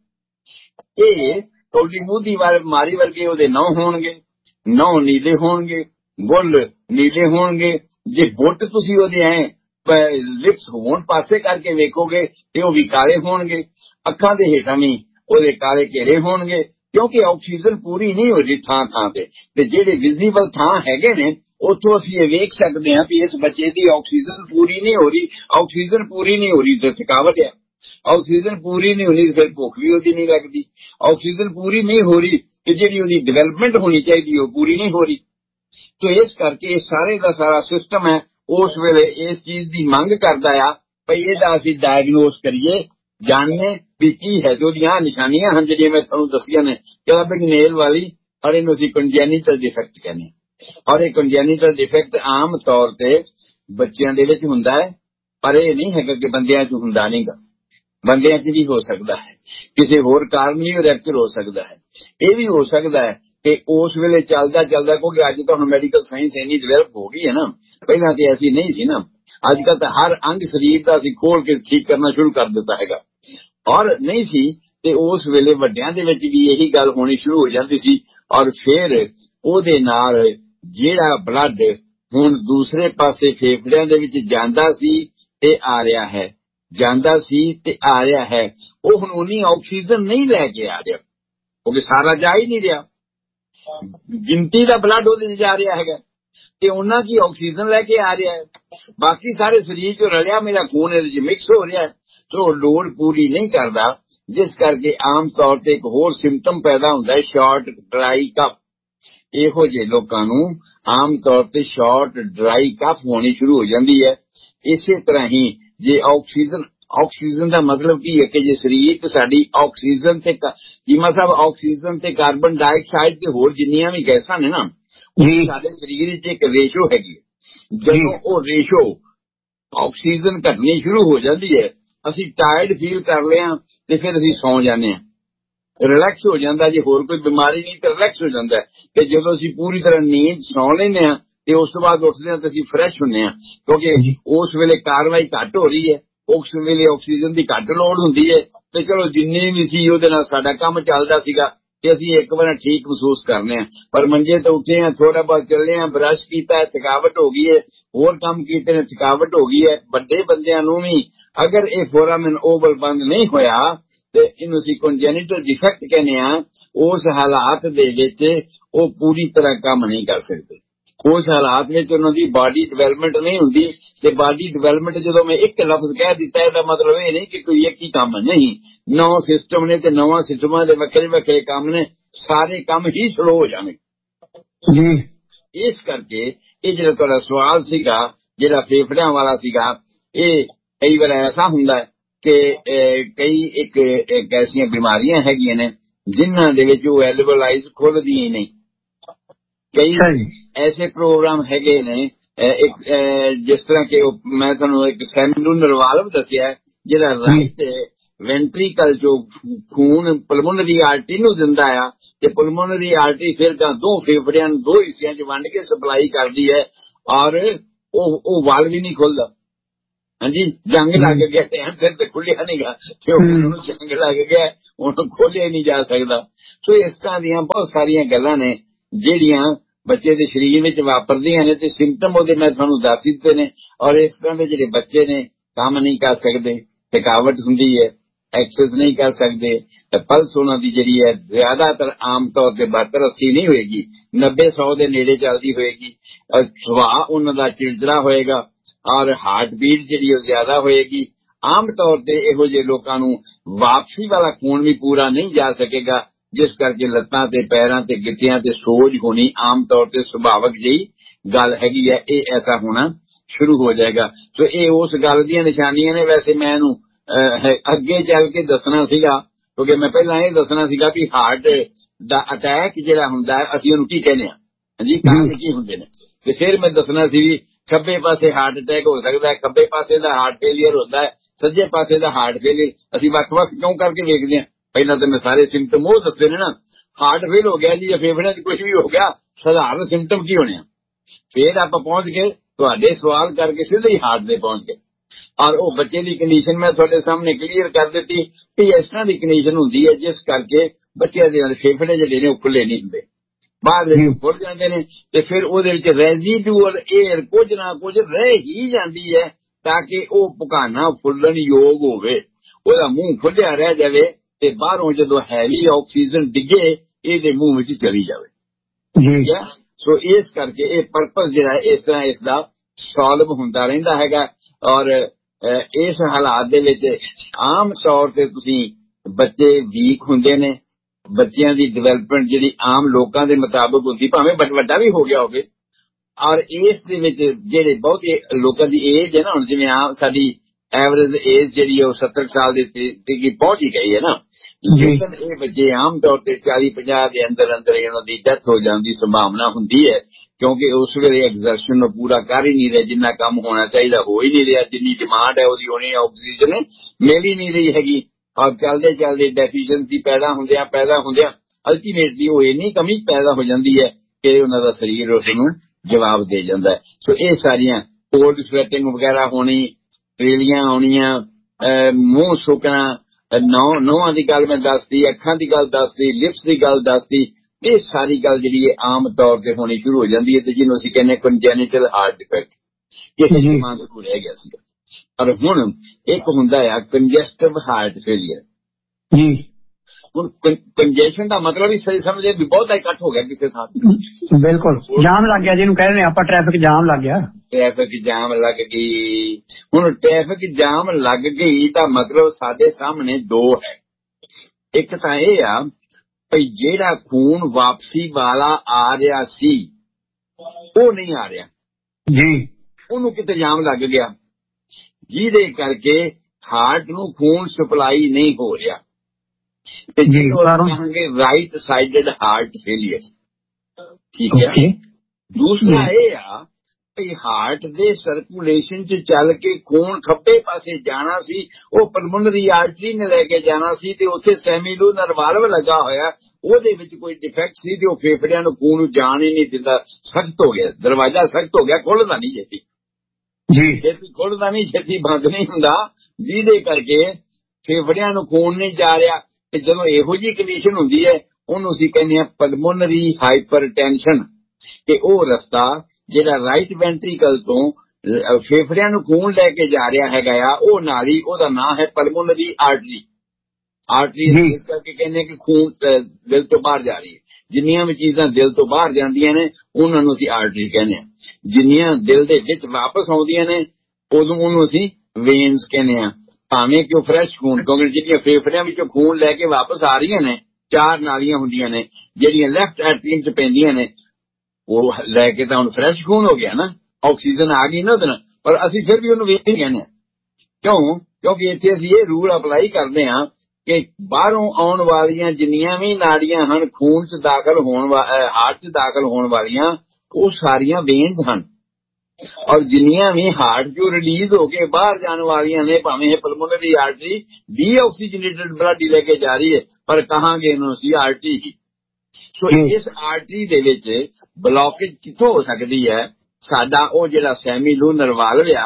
ਇਹ ਕੌਲੀ ਮੂੰਹ ਦੀ ਬਿਮਾਰੀ ਵਰਗੇ ਉਹਦੇ ਨਹੁੰ ਹੋਣਗੇ, ਨਹੁੰ ਨੀਲੇ ਹੋਣਗੇ, ਬੁੱਲ ਨੀਲੇ ਹੋਣਗੇ। ਜੇ ਬੁੱਟ ਤੁਸੀਂ ਉਹਦੇ ਐ ਲਿਪਸ ਹੋਣ ਪਾਸੇ ਕਰਕੇ ਵੇਖੋਗੇ ਤੇ ਉਹ ਵੀ ਕਾਲੇ ਹੋਣਗੇ, ਅੱਖਾਂ ਦੇ ਹੇਠਾਂ ਵੀ ਉਹਦੇ ਕਾਲੇ ਘੇਰੇ ਹੋਣਗੇ, ਕਿਉਂਕਿ ਆਕਸੀਜਨ ਪੂਰੀ ਨਹੀਂ ਹੋ ਰਹੀ ਥਾਂ ਥਾਂ ਤੇ। ਤੇ ਜਿਹੜੇ ਵਿਜ਼ੀਬਲ ਥਾਂ ਹੈਗੇ ਨੇ ਉੱਥੋਂ ਅਸੀਂ ਇਹ ਵੇਖ ਸਕਦੇ ਹਾਂ ਵੀ ਇਸ ਬੱਚੇ ਦੀ ਆਕਸੀਜਨ ਪੂਰੀ ਨਹੀਂ ਹੋ ਰਹੀ। ਆਕਸੀਜਨ ਪੂਰੀ ਨਹੀਂ ਹੋ ਰਹੀ ਤੇ ਥਕਾਵਟ ਹੈ, ਆਕਸੀਜਨ ਪੂਰੀ ਨਹੀਂ ਹੋਣੀ ਫਿਰ ਭੁੱਖ ਵੀ ਉਹਦੀ ਨਹੀਂ ਲੱਗਦੀ, ਆਕਸੀਜਨ ਪੂਰੀ ਨਹੀਂ ਹੋ ਰਹੀ ਕਿ ਜਿਹੜੀ ਉਹਦੀ ਡਿਵੈਲਪਮੈਂਟ ਹੋਣੀ ਚਾਹੀਦੀ ਉਹ ਪੂਰੀ ਨਹੀਂ ਹੋ ਰਹੀ। तो इस करके सारे का सारा सिस्टम है उस वेले इस चीज की मंग करता है भई ਇਹਦਾ ਅਸੀਂ डायग्नोस करिए, जानने भी की है जो यहाँ निशानियां हैं जी मैं थोड़ा दसिया ने क्लबिंग नेल वाली, और इन्हों ਅਸੀਂ ਕੰਜੈਨੀਟਲ ਡਿਫੈਕਟ ਕਹਿੰਦੇ। ਔਰ ਇਹ ਕੰਜੈਨੀਟਲ ਡਿਫੈਕਟ ਆਮ ਤੌਰ ਤੇ ਬੱਚਿਆਂ ਦੇ ਵਿੱਚ ਹੁੰਦਾ ਹੈ, ਪਰ ਇਹ ਨਹੀਂ ਹੈਗਾ ਕਿ ਬੰਦਿਆਂ 'ਚ ਹੁੰਦਾ ਨਹੀਂਗਾ, ਬੰਦਿਆਂ 'ਚ ਵੀ ਹੋ ਸਕਦਾ ਹੈ, ਕਿਸੇ ਹੋਰ ਕਾਰਨ ਵੀ ਰੈਪਚਰ ਹੋ ਸਕਦਾ ਹੈ। ਇਹ ਵੀ ਹੋ ਸਕਦਾ ਹੈ ਕਿ ਉਸ ਵੇਲੇ ਚੱਲਦਾ ਚੱਲਦਾ, ਕਿਉਂਕਿ ਅੱਜ ਤਾਂ ਹੁਣ ਮੈਡੀਕਲ ਸਾਇੰਸ ਇੰਨੀ ਡਿਵੈਲਪ ਹੋ ਗਈ ਹੈ ਨਾ, ਪਹਿਲਾਂ ਤੇ ਐਸੀ ਨਹੀਂ ਸੀ ਨਾ। ਅੱਜ ਕੱਲ ਤਾਂ ਹਰ ਅੰਗ ਸਰੀਰ ਦਾ ਅਸੀਂ ਖੋਲ ਕੇ ਠੀਕ ਕਰਨਾ ਸ਼ੁਰੂ ਕਰ ਦਿੱਤਾ ਹੈਗਾ, ਔਰ ਨਹੀਂ ਸੀ ਤੇ ਉਸ ਵੇਲੇ ਵੱਡਿਆਂ ਦੇ ਵਿੱਚ ਵੀ ਇਹੀ ਗੱਲ ਹੋਣੀ ਸ਼ੁਰੂ ਹੋ ਜਾਂਦੀ ਸੀ। ਔਰ ਫਿਰ ਉਹਦੇ ਨਾਲ ਜਿਹੜਾ ਬਲੱਡ ਹੁਣ ਦੂਸਰੇ ਪਾਸੇ ਫੇਫੜਿਆਂ ਦੇ ਵਿੱਚ ਜਾਂਦਾ ਸੀ ਤੇ ਆ ਰਿਹਾ ਹੈ, ਜਾਂਦਾ ਸੀ ਤੇ ਆ ਰਿਹਾ ਹੈ, ਉਹ ਹੁਣ ਉਨੀ ਆਕਸੀਜਨ ਨਹੀਂ ਲੈ ਕੇ ਆ ਰਿਹਾ, ਕਿਉਂਕਿ ਸਾਰਾ ਜਾ ਹੀ ਨਹੀਂ ਰਿਹਾ। ਗਿਣਤੀ ਦਾ ਬਲੱਡ ਉਹਦੇ 'ਚ ਜਾ ਰਿਹਾ ਹੈਗਾ ਤੇ ਉਹਨਾਂ ਕੀ ਆਕਸੀਜਨ ਲੈ ਕੇ ਆ ਰਿਹਾ ਹੈ, ਬਾਕੀ ਸਾਰੇ ਸਰੀਰ 'ਚ ਰਲਿਆ ਮੇਰਾ ਖੂਨ ਇਹਦੇ 'ਚ ਮਿਕਸ ਹੋ ਰਿਹਾ, ਸੋ ਲੋੜ ਪੂਰੀ ਨਹੀਂ ਕਰਦਾ, ਜਿਸ ਕਰਕੇ ਆਮ ਤੌਰ ਤੇ ਇੱਕ ਹੋਰ ਸਿੰਪਟਮ ਪੈਦਾ ਹੁੰਦਾ ਹੈ ਸ਼ਾਰਟ ਡਰਾਈ ਕਫ। ਇਹੋ ਜਿਹੇ ਲੋਕਾਂ ਨੂੰ ਆਮ ਤੌਰ ਤੇ ਸ਼ਾਰਟ ਡਰਾਈ ਕਫ ਹੋਣੀ ਸ਼ੁਰੂ ਹੋ ਜਾਂਦੀ ਹੈ। ਇਸੇ ਤਰ੍ਹਾਂ ਹੀ ਜੇ ਆਕਸੀਜਨ ਆਕਸੀਜਨ ਦਾ ਮਤਲਬ ਕੀ ਹੈ ਕਿ ਜੇ ਸਰੀਰ 'ਚ ਸਾਡੀ ਆਕਸੀਜਨ ਤੇ ਜੀਮਾ ਸਾਹਿਬ ਆਕਸੀਜਨ ਤੇ ਕਾਰਬਨ ਡਾਈਆਕਸਾਈਡ ਤੇ ਹੋਰ ਜਿੰਨੀਆਂ ਵੀ ਗੈਸਾਂ ਨੇ ਨਾ, ਸਾਡੇ ਸਰੀਰ 'ਚ ਇੱਕ ਰੇਸ਼ੋ ਹੈਗੀ, ਜਦੋਂ ਉਹ ਰੇਸ਼ੋ ਆਕਸੀਜਨ ਘਟਣੀ ਸ਼ੁਰੂ ਹੋ ਜਾਂਦੀ ਹੈ, ਅਸੀਂ ਟਾਇਰਡ ਫੀਲ ਕਰ ਲਿਆ ਤੇ ਫਿਰ ਅਸੀਂ ਸੌਂ ਜਾਂਦੇ ਹਾਂ, ਰਿਲੈਕਸ ਹੋ ਜਾਂਦਾ। ਜੇ ਹੋਰ ਕੋਈ ਬਿਮਾਰੀ ਨਹੀਂ ਤਾਂ ਰਿਲੈਕਸ ਹੋ ਜਾਂਦਾ। ਤੇ ਜਦੋਂ ਅਸੀਂ ਪੂਰੀ ਤਰ੍ਹਾਂ ਨੀਂਦ ਸੌਂ ਲੈਂਦੇ ਹਾਂ ਤੇ ਉਸ ਤੋਂ ਬਾਅਦ ਉੱਠਦੇ ਹਾਂ ਤਾਂ ਅਸੀਂ ਫਰੈਸ਼ ਹੁੰਦੇ ਹਾਂ, ਕਿਉਂਕਿ ਉਸ ਵੇਲੇ ਕਾਰਵਾਈ ਘੱਟ ਹੋ ਰਹੀ ਹੈ, ਉਸ ਵੇਲੇ ਆਕਸੀਜਨ ਦੀ ਘੱਟ ਲੋੜ ਹੁੰਦੀ ਹੈ। ਤੇ ਚਲੋ ਜਿੰਨੀ ਵੀ ਸੀ ਉਹਦੇ ਨਾਲ ਸਾਡਾ ਕੰਮ ਚੱਲਦਾ ਸੀਗਾ ਤੇ ਅਸੀਂ ਇੱਕ ਵਾਰ ਠੀਕ ਮਹਿਸੂਸ ਕਰਨੇ ਆ, ਪਰ ਮੰਜੇ ਤੋਂ ਉੱਠੇ ਆ, ਥੋੜਾ ਬਹੁਤ ਚੱਲੇ ਆ, ਬਰਸ਼ ਕੀਤਾ, ਥਕਾਵਟ ਹੋ ਗਈ ਹੈ, ਹੋਰ ਕੰਮ ਕੀਤੇ ਨੇ, ਥਕਾਵਟ ਹੋ ਗਈ ਹੈ। ਵੱਡੇ ਬੰਦਿਆਂ ਨੂੰ ਵੀ ਅਗਰ ਇਹ ਫੋਰਾਮਨ ਓਵਲ ਬੰਦ ਨਹੀਂ ਹੋਇਆ ਤੇ ਇਹਨੂੰ ਅਸੀਂ ਕੰਜੈਨੀਟਲ ਡਿਫੈਕਟ ਕਹਿੰਦੇ ਆ, ਉਸ ਹਾਲਾਤ ਦੇ ਵਿੱਚ ਉਹ ਪੂਰੀ ਤਰ੍ਹਾਂ ਕੰਮ ਨਹੀਂ ਕਰ ਸਕਦੇ। ਉਸ ਹਾਲਾਤ ਵਿੱਚ ਉਹਨਾਂ ਦੀ ਬਾਡੀ ਡਿਵੈਲਪਮੈਂਟ ਨਹੀਂ ਹੁੰਦੀ। ਤੇ ਬਾਡੀ ਡਿਵੈਲਪਮੈਂਟ ਜਦੋਂ ਮੈਂ ਇੱਕ ਲਫ਼ਜ਼ ਕਹਿ ਦਿੱਤਾ, ਇਹਦਾ ਮਤਲਬ ਇਹ ਨਹੀਂ ਕਿ ਕੋਈ ਇੱਕ ਹੀ ਕੰਮ ਨਹੀਂ, ਨੌ ਸਿਸਟਮ ਨੇ ਤੇ ਨੌਵਾਂ ਸਿਸਟਮਾਂ ਦੇ ਵੱਖਰੇ ਵੱਖਰੇ ਕੰਮ ਨੇ, ਸਾਰੇ ਕੰਮ ਹੀ ਸਲੋ ਹੋ ਜਾਣਗੇ ਜੀ। ਇਸ ਕਰਕੇ ਇਹ ਜਿਹੜਾ ਤੁਹਾਡਾ ਸਵਾਲ ਸੀਗਾ ਜਿਹੜਾ ਫੇਫੜਿਆਂ ਵਾਲਾ ਸੀਗਾ, ਇਹ ਕਈ ਵਾਰ ਐਸਾ ਹੁੰਦਾ ਹੈ ਕਿ ਕਈ ਇੱਕ ਇੱਕ ਐਸੀਆਂ ਬਿਮਾਰੀਆਂ ਹੈਗੀਆਂ ਨੇ ਜਿਨ੍ਹਾਂ ਦੇ ਵਿੱਚ ਉਹ ਐਲਵੋਲਾਈਜ਼ ਖੁੱਲਦੀਆਂ ਹੀ ਨਹੀਂ। ਕਈ ਐਸੇ ਪ੍ਰੋਗਰਾਮ ਹੈਗੇ ਨੇ, ਇੱਕ ਜਿਸ ਤਰ੍ਹਾਂ ਕਿ ਮੈਂ ਤੁਹਾਨੂੰ ਇੱਕ ਸੈਲੂਲਰ ਵਾਲਵ ਦੱਸਿਆ ਜਿਹੜਾ ਰਾਈਟ ਵੈਂਟਰੀਕਲ ਜੋ ਖੂਨ ਪਲਮੋਨਰੀ ਆਰਟਰੀ ਨੂੰ ਦਿੰਦਾ ਆ, ਤੇ ਪਲਮੋਨਰੀ ਆਰਟਰੀ ਫਿਰ ਤਾਂ ਦੋ ਫੇਫੜਿਆਂ ਨੂੰ ਦੋ ਹਿੱਸਿਆਂ 'ਚ ਵੰਡ ਕੇ ਸਪਲਾਈ ਕਰਦੀ ਹੈ, ਔਰ ਉਹ ਉਹ ਵਾਲਵ ਹੀ ਨਹੀਂ ਖੁੱਲਦਾ। ਹਾਂਜੀ ਜੰਗ ਲੱਗ ਗਿਆ ਟਾਈਮ ਸਿਰ ਤੇ ਖੁੱਲਿਆ ਨੀ ਗਾ ਤੇ ਉਹਨੂੰ ਜੰਗ ਲੱਗ ਗਿਆ ਉਹਨੂੰ ਖੋਲਿਆ ਨਹੀਂ ਜਾ ਸਕਦਾ। ਸੋ ਇਸ ਤਰ੍ਹਾਂ ਦੀਆਂ ਬਹੁਤ ਸਾਰੀਆਂ ਗੱਲਾਂ ਨੇ ਜਿਹੜੀਆਂ ਬੱਚੇ ਦੇ ਸਰੀਰ ਵਿੱਚ ਵਾਪਰਦੀਆਂ ਨੇ ਤੇ ਸਿੰਪਟਮ ਉਹਦੇ ਮੈਂ ਤੁਹਾਨੂੰ ਦੱਸ ਦਿੱਤੇ ਨੇ। ਔਰ ਇਸ ਤਰ੍ਹਾਂ ਦੇ ਜਿਹੜੇ ਬੱਚੇ ਨੇ ਕੰਮ ਨਹੀਂ ਕਰ ਸਕਦੇ, ਥਕਾਵਟ ਹੁੰਦੀ ਹੈ, ਐਕਸਰਸਾਈਜ਼ ਨਹੀਂ ਕਰ ਸਕਦੇ, ਤੇ ਪਲਸ ਉਹਨਾਂ ਦੀ ਜਿਹੜੀ ਹੈ ਜ਼ਿਆਦਾਤਰ ਆਮ ਤੌਰ ਤੇ ਬਹੱਤਰ ਅੱਸੀ ਨਹੀਂ ਹੋਏਗੀ, ਨੱਬੇ ਸੌ ਦੇ ਨੇੜੇ ਚੱਲਦੀ ਹੋਏਗੀ। ਔਰ ਸੁਭਾਅ ਉਹਨਾਂ ਦਾ ਚਿੜਚਿੜਾ ਹੋਏਗਾ ਔਰ ਹਾਰਟ ਬੀਟ ਜਿਹੜੀ ਉਹ ਜ਼ਿਆਦਾ ਹੋਏਗੀ। ਆਮ ਤੌਰ ਤੇ ਇਹੋ ਜਿਹੇ ਲੋਕਾਂ ਨੂੰ ਵਾਪਸੀ ਵਾਲਾ ਖੂਨ ਵੀ ਪੂਰਾ ਨਹੀਂ ਜਾ ਸਕੇਗਾ, ਜਿਸ ਕਰਕੇ ਲੱਤਾਂ ਤੇ ਪੈਰਾਂ ਤੇ ਗਿੱਟਿਆਂ ਤੇ ਸੋਜ ਹੋਣੀ ਆਮ ਤੌਰ ਤੇ ਸੁਭਾਵਕ ਜਿਹੀ ਗੱਲ ਹੈਗੀ ਹੈ। ਇਹ ਐਸਾ ਹੋਣਾ ਸ਼ੁਰੂ ਹੋ ਜਾਏਗਾ। ਸੋ ਇਹ ਉਸ ਗੱਲ ਦੀਆਂ ਨਿਸ਼ਾਨੀਆਂ ਨੇ। ਵੈਸੇ ਮੈਂ ਇਹਨੂੰ ਅੱਗੇ ਚੱਲ ਕੇ ਦੱਸਣਾ ਸੀਗਾ, ਕਿਉਂਕਿ ਮੈਂ ਪਹਿਲਾਂ ਇਹ ਦੱਸਣਾ ਸੀਗਾ ਵੀ ਹਾਰਟ ਦਾ ਅਟੈਕ ਜਿਹੜਾ ਹੁੰਦਾ ਹੈ ਅਸੀਂ ਉਹਨੂੰ ਕੀ ਕਹਿੰਦੇ ਹਾਂ, ਹਾਂਜੀ ਕਾਰਨ ਕੀ ਹੁੰਦੇ ਨੇ। ਤੇ ਫਿਰ ਮੈਂ ਦੱਸਣਾ ਸੀ ਵੀ ਖੱਬੇ ਪਾਸੇ ਹਾਰਟ ਅਟੈਕ ਹੋ ਸਕਦਾ ਹੈ, ਖੱਬੇ ਪਾਸੇ ਦਾ ਹਾਰਟ ਫੇਲੀਅਰ ਹੁੰਦਾ ਹੈ, ਸੱਜੇ ਪਾਸੇ ਦਾ ਹਾਰਟ ਫੇਲੀਅਰ। ਅਸੀਂ ਵੱਖ-ਵੱਖ ਕਿਉਂ ਕਰਕੇ ਵੇਖਦੇ ਹਾਂ? ਪਹਿਲਾਂ ਤਾਂ ਮੈਂ ਸਾਰੇ ਸਿੰਪਟਮ ਉਹ ਦੱਸਦੇ ਨੇ ਨਾ। ਹਾਰਟ ਫੇਲ ਹੋ ਗਿਆ ਜੀ ਜਾਂ ਫੇਫੜਿਆਂ 'ਚ ਕੁਝ ਵੀ ਹੋ ਗਿਆ, ਸਧਾਰਨ ਸਿੰਪਟਮ ਕੀ ਹੋਣੇ ਆ। ਫਿਰ ਆਪਾਂ ਪਹੁੰਚ ਗਏ ਤੁਹਾਡੇ ਸਵਾਲ ਕਰਕੇ ਸਿੱਧੇ ਹੀ ਹਾਰਟ ਦੇ ਪਹੁੰਚ ਗਏ। ਔਰ ਉਹ ਬੱਚੇ ਦੀ ਕੰਡੀਸ਼ਨ ਮੈਂ ਤੁਹਾਡੇ ਸਾਹਮਣੇ ਕਲੀਅਰ ਕਰ ਦਿੱਤੀ ਵੀ ਇਸ ਤਰ੍ਹਾਂ ਦੀ ਕੰਡੀਸ਼ਨ ਹੁੰਦੀ ਹੈ ਜਿਸ ਕਰਕੇ ਬੱਚਿਆਂ ਦੇ ਫੇਫੜੇ ਜਿਹੜੇ ਨੇ ਉਹ ਖੁੱਲੇ ਨਹੀਂ ਹੁੰਦੇ, ਬਾਹਰ ਦੇ ਖੁੱਲ ਜਾਂਦੇ ਨੇ ਤੇ ਫਿਰ ਉਹਦੇ ਵਿੱਚ ਰੈਜ਼ੀਡੂਅਲ ਏਅਰ ਕੁਝ ਨਾ ਕੁਝ ਰਹਿ ਹੀ ਜਾਂਦੀ ਹੈ ਤਾਂ ਕਿ ਉਹ ਪੁਕਾਨਾ ਫੁੱਲਣ ਯੋਗ ਹੋਵੇ, ਉਹਦਾ ਮੂੰਹ ਖੁੱਲਿਆ ਰਹਿ ਜਾਵੇ ਤੇ ਬਾਹਰੋਂ ਜਦੋਂ ਹੈਵੀ ਆਕਸੀਜਨ ਡਿੱਗੇ ਇਹਦੇ ਮੂੰਹ ਵਿੱਚ ਚਲੀ ਜਾਵੇ। ਠੀਕ ਹੈ। ਸੋ ਇਸ ਕਰਕੇ ਇਹ ਪਰਪਸ ਜਿਹੜਾ ਇਸ ਤਰ੍ਹਾਂ ਇਸ ਦਾ ਸੋਲਵ ਹੁੰਦਾ ਰਹਿੰਦਾ ਹੈਗਾ। ਔਰ ਇਸ ਹਾਲਾਤ ਦੇ ਵਿੱਚ ਆਮ ਤੌਰ ਤੇ ਤੁਸੀਂ ਬੱਚੇ ਵੀਕ ਹੁੰਦੇ ਨੇ, ਬੱਚਿਆਂ ਦੀ ਡਿਵੈਲਪਮੈਂਟ ਜਿਹੜੀ ਆਮ ਲੋਕਾਂ ਦੇ ਮੁਤਾਬਕ ਹੁੰਦੀ, ਭਾਵੇਂ ਵੱਡਾ ਵੀ ਹੋ ਗਿਆ ਹੋਵੇ। ਔਰ ਇਸ ਦੇ ਵਿੱਚ ਜਿਹੜੇ ਬਹੁਤੇ ਲੋਕਾਂ ਦੀ ਏਜ ਹੈ ਨਾ, ਹੁਣ ਜਿਵੇਂ ਆਮ ਸਾਡੀ ਐਵਰੇਜ ਏਜ ਜਿਹੜੀ ਹੈ ਉਹ ਸੱਤਰ ਸਾਲ ਦੇ ਤੇ ਪਹੁੰਚ ਹੀ ਗਈ ਹੈ ਨਾ, ਲੇਕਿਨ ਇਹ ਬੱਚੇ ਆਮ ਤੌਰ ਤੇ ਚਾਲੀ ਪੰਜਾਹ ਦੇ ਅੰਦਰ ਅੰਦਰ ਇਹਨਾਂ ਦੀ ਡੈਥ ਹੋ ਜਾਣ ਦੀ ਸੰਭਾਵਨਾ ਹੁੰਦੀ ਹੈ, ਕਿਉਂਕਿ ਉਸ ਵੇਲੇ ਐਗਜ਼ਰਸ਼ਨ ਨੂੰ ਪੂਰਾ ਕਰ ਹੀ ਨਹੀਂ ਰਿਹਾ, ਜਿੰਨਾ ਕੰਮ ਹੋਣਾ ਚਾਹੀਦਾ ਹੋ ਹੀ ਨਹੀਂ ਰਿਹਾ, ਜਿੰਨੀ ਡਿਮਾਂਡ ਹੈ ਉਹਦੀ ਹੋਣੀ ਆਕਸੀਜਨ ਮਿਲ ਹੀ ਨਹੀਂ ਰਹੀ ਹੈਗੀ। ਔਰ ਚੱਲਦੇ ਚੱਲਦੇ ਡੈਫੀਸ਼ੀਐਂਸੀ ਪੈਦਾ ਹੁੰਦਿਆਂ ਪੈਦਾ ਹੁੰਦਿਆਂ ਅਲਟੀਮੇਟਲੀ ਉਹ ਇੰਨੀ ਕਮੀ ਪੈਦਾ ਹੋ ਜਾਂਦੀ ਹੈ ਕਿ ਉਹਨਾਂ ਦਾ ਸਰੀਰ ਉਸ ਨੂੰ ਜਵਾਬ ਦੇ ਜਾਂਦਾ ਹੈ। ਸੋ ਇਹ ਸਾਰੀਆਂ ਕੋਲਡ ਸਵੈਟਿੰਗ ਵਗੈਰਾ ਹੋਣੀ, ਰੇਲੀਆਂ ਆਉਣੀਆਂ, ਮੂੰਹ ਸੁੱਕਣਾ, ਨੌ ਨੌਹਾਂ ਦੀ ਗੱਲ ਮੈਂ ਦੱਸਦੀ, ਅੱਖਾਂ ਦੀ ਗੱਲ ਦੱਸਦੀ, ਲਿਪਸ ਦੀ ਗੱਲ ਦੱਸਦੀ, ਇਹ ਸਾਰੀ ਗੱਲ ਜਿਹੜੀ ਹੈ ਆਮ ਤੌਰ ਤੇ ਹੋਣੀ ਸ਼ੁਰੂ ਹੋ ਜਾਂਦੀ ਹੈ ਤੇ ਜਿਹਨੂੰ ਅਸੀਂ ਕਹਿੰਦੇ ਕੰਜੈਨੀਟਲ ਹਾਰਟ ਡਿਫੈਕਟ, ਇਹ ਜਮਾਂ ਤੋਂ ਰਹਿ ਗਿਆ ਸੀਗਾ। ਪਰ ਹੁਣ ਇੱਕ ਹੁੰਦਾ ਆ ਕੰਜੈਸਟਿਵ ਹਾਰਟ ਫੇਲੀਅਰ ਜੀ। ਹੁਣ ਕੰਜੈਸ਼ਨ ਦਾ ਮਤਲਬ ਹੀ ਸਹੀ ਸਮਝੇ ਵੀ ਬਹੁਤਾ ਇਕੱਠ ਹੋ ਗਿਆ ਕਿਸੇ ਥਾਂ, ਬਿਲਕੁਲ ਜਾਮ ਲੱਗ ਗਿਆ, ਜਿਹਨੂੰ ਕਹਿੰਦੇ ਆਪਾਂ ਟ੍ਰੈਫਿਕ ਜਾਮ ਲੱਗ ਗਿਆ, ਟ੍ਰੈਫਿਕ ਜਾਮ ਲੱਗ ਗਈ। ਹੁਣ ਟ੍ਰੈਫਿਕ ਜਾਮ ਲੱਗ ਗਈ ਤਾਂ ਮਤਲਬ ਸਾਡੇ ਸਾਹਮਣੇ ਦੋ ਹੈ। ਇੱਕ ਤਾਂ ਇਹ ਆ ਭਈ ਜਿਹੜਾ ਖੂਨ ਵਾਪਸੀ ਵਾਲਾ ਆ ਰਿਹਾ ਸੀ ਉਹ ਨਹੀਂ ਆ ਰਿਹਾ ਜੀ, ਉਹਨੂੰ ਕਿਤੇ ਜਾਮ ਲੱਗ ਗਿਆ, ਜਿਹਦੇ ਕਰਕੇ ਹਾਰਟ ਨੂੰ ਖੂਨ ਸਪਲਾਈ ਨਹੀਂ ਹੋ ਰਿਹਾ ਤੇ ਜਿਹਨੂੰ ਕਹਾਂਗੇ ਰਾਈਟ ਸਾਈਡਡ ਹਾਰਟ ਫੇਲੀਅਰ। ਠੀਕ ਹੈ। ਦੂਸਰਾ ਇਹ ਆ ਭਈ ਹਾਰਟ ਦੇ ਸਰਕੂਲੇਸ਼ਨ ਚ ਚੱਲ ਕੇ ਖੂਨ ਖੱਬੇ ਪਾਸੇ ਜਾਣਾ ਸੀ, ਉਹ ਪਲਮੋਨਰੀ ਆਰਟਰੀ ਨੇ ਲੈ ਕੇ ਜਾਣਾ ਸੀ ਤੇ ਉੱਥੇ ਸੈਮੀਲੂਨਰ ਵਾਲਵ ਲੱਗਾ ਹੋਇਆ, ਉਹਦੇ ਵਿੱਚ ਕੋਈ ਡਿਫੈਕਟ ਸੀ ਤੇ ਉਹ ਫੇਫੜਿਆਂ ਨੂੰ ਖੂਨ ਨੂੰ ਜਾਣ ਹੀ ਨਹੀਂ ਦਿੰਦਾ, ਸਖਤ ਹੋ ਗਿਆ ਦਰਵਾਜ਼ਾ, ਸਖਤ ਹੋ ਗਿਆ, ਖੁੱਲਦਾ ਨਹੀਂ ਛੇਤੀ ਜੀ, ਛੇਤੀ ਖੁੱਲਦਾ ਨਹੀਂ, ਛੇਤੀ ਬੰਦ ਨਹੀਂ ਹੁੰਦਾ, ਜਿਹਦੇ ਕਰਕੇ ਫੇਫੜਿਆਂ ਨੂੰ ਖੂਨ ਨਹੀਂ ਜਾ ਰਿਹਾ। ਤੇ ਜਦੋਂ ਇਹੋ ਜਿਹੀ ਕੰਡੀਸ਼ਨ ਹੁੰਦੀ ਹੈ ਉਹਨੂੰ ਅਸੀਂ ਕਹਿੰਦੇ ਹਾਂ ਪਲਮੋਨਰੀ ਹਾਈਪਰਟੈਂਸ਼ਨ, ਤੇ ਉਹ ਰਸਤਾ ਜਿਹੜਾ ਰਾਈਟ ਵੈਂਟਰੀਕਲ ਤੋਂ ਫੇਫੜਿਆਂ ਨੂੰ ਖੂਨ ਲੈ ਕੇ ਜਾ ਰਿਹਾ ਹੈਗਾ ਆ, ਉਹ ਨਾਲੀ ਉਹਦਾ ਨਾਂ ਹੈ ਪਲਮੋਨਰੀ ਆਰਟਰੀ। ਆਰਟਰੀ ਇਸ ਕਰਕੇ ਕਹਿੰਦੇ ਕਿ ਖੂਨ ਦਿਲ ਤੋਂ ਬਾਹਰ ਜਾ ਰਹੀ ਹੈ। ਜਿੰਨੀਆਂ ਵੀ ਚੀਜ਼ਾਂ ਦਿਲ ਤੋਂ ਬਾਹਰ ਜਾਂਦੀਆਂ ਨੇ ਉਹਨਾਂ ਨੂੰ ਅਸੀਂ ਆਰਟਰੀ ਕਹਿੰਦੇ ਹਾਂ, ਜਿੰਨੀਆਂ ਦਿਲ ਦੇ ਵਿੱਚ ਵਾਪਸ ਆਉਂਦੀਆਂ ਨੇ ਉਦੋਂ ਉਹਨੂੰ ਅਸੀਂ ਵੇਨਸ ਕਹਿੰਦੇ ਹਾਂ, ਭਾਵੇਂ ਕਿ ਉਹ ਫਰੈਸ਼ ਖੂਨ, ਕਿਉਂਕਿ ਜਿਹੜੀਆਂ ਫੇਫੜਿਆਂ ਵਿੱਚੋਂ ਖੂਨ ਲੈ ਕੇ ਵਾਪਸ ਆ ਰਹੀਆਂ ਨੇ ਚਾਰ ਨਾਲੀਆਂ ਹੁੰਦੀਆਂ ਨੇ ਜਿਹੜੀਆਂ ਲੈਫਟ ਐਟਰੀਅਮ ਚ ਪੈਂਦੀਆਂ ਨੇ, ਉਹ ਲੈ ਕੇ ਤਾਂ ਹੁਣ ਫਰੈਸ਼ ਖੂਨ ਹੋ ਗਿਆ ਨਾ, ਆਕਸੀਜਨ ਆ ਗਈ ਨਾ ਉਹਦੇ ਨਾਲ, ਪਰ ਅਸੀਂ ਫਿਰ ਵੀ ਉਹਨੂੰ ਵੇਨ ਨਹੀਂ ਕਹਿੰਦੇ। ਕਿਉਂ? ਕਿਉਂਕਿ ਇੱਥੇ ਅਸੀਂ ਇਹ ਰੂਲ ਅਪਲਾਈ ਕਰਦੇ ਹਾਂ ਕਿ ਬਾਹਰੋਂ ਆਉਣ ਵਾਲੀਆਂ ਜਿੰਨੀਆਂ ਵੀ ਨਾੜੀਆਂ ਹਨ ਖੂਨ ਚ ਦਾਖਲ ਹੋਣ, ਹਾਰਟ ਚ ਦਾਖਲ ਹੋਣ ਵਾਲੀਆਂ, ਉਹ ਸਾਰੀਆਂ ਵੇਨਸ ਹਨ, ਔਰ ਜਿੰਨੀਆਂ ਵੀ ਹਾਰਟ ਚੋਂ ਰਿਲੀਜ਼ ਹੋ ਕੇ ਬਾਹਰ ਜਾਣ ਵਾਲੀਆਂ ਨੇ, ਭਾਵੇਂ ਇਹ ਪਲਮੋਨਰੀ ਆਰਟਰੀ ਡੀ ਆਕਸੀਜਨੇਟਡ ਬਲੱਡ ਹੀ ਲੈ ਕੇ ਜਾ ਰਹੀ ਹੈ, ਪਰ ਕਹਾਂਗੇ ਇਹਨੂੰ ਅਸੀਂ ਆਰਟਰੀ ਹੀ। ਸੋ ਇਸ ਆਰਟਰੀ ਦੇ ਵਿੱਚ ਬਲੌਕੇਜ ਕਿੱਥੋਂ ਹੋ ਸਕਦੀ ਹੈ? ਸਾਡਾ ਉਹ ਜਿਹੜਾ ਸੈਮੀਲੂਨਰ ਵਾਲਵ ਆ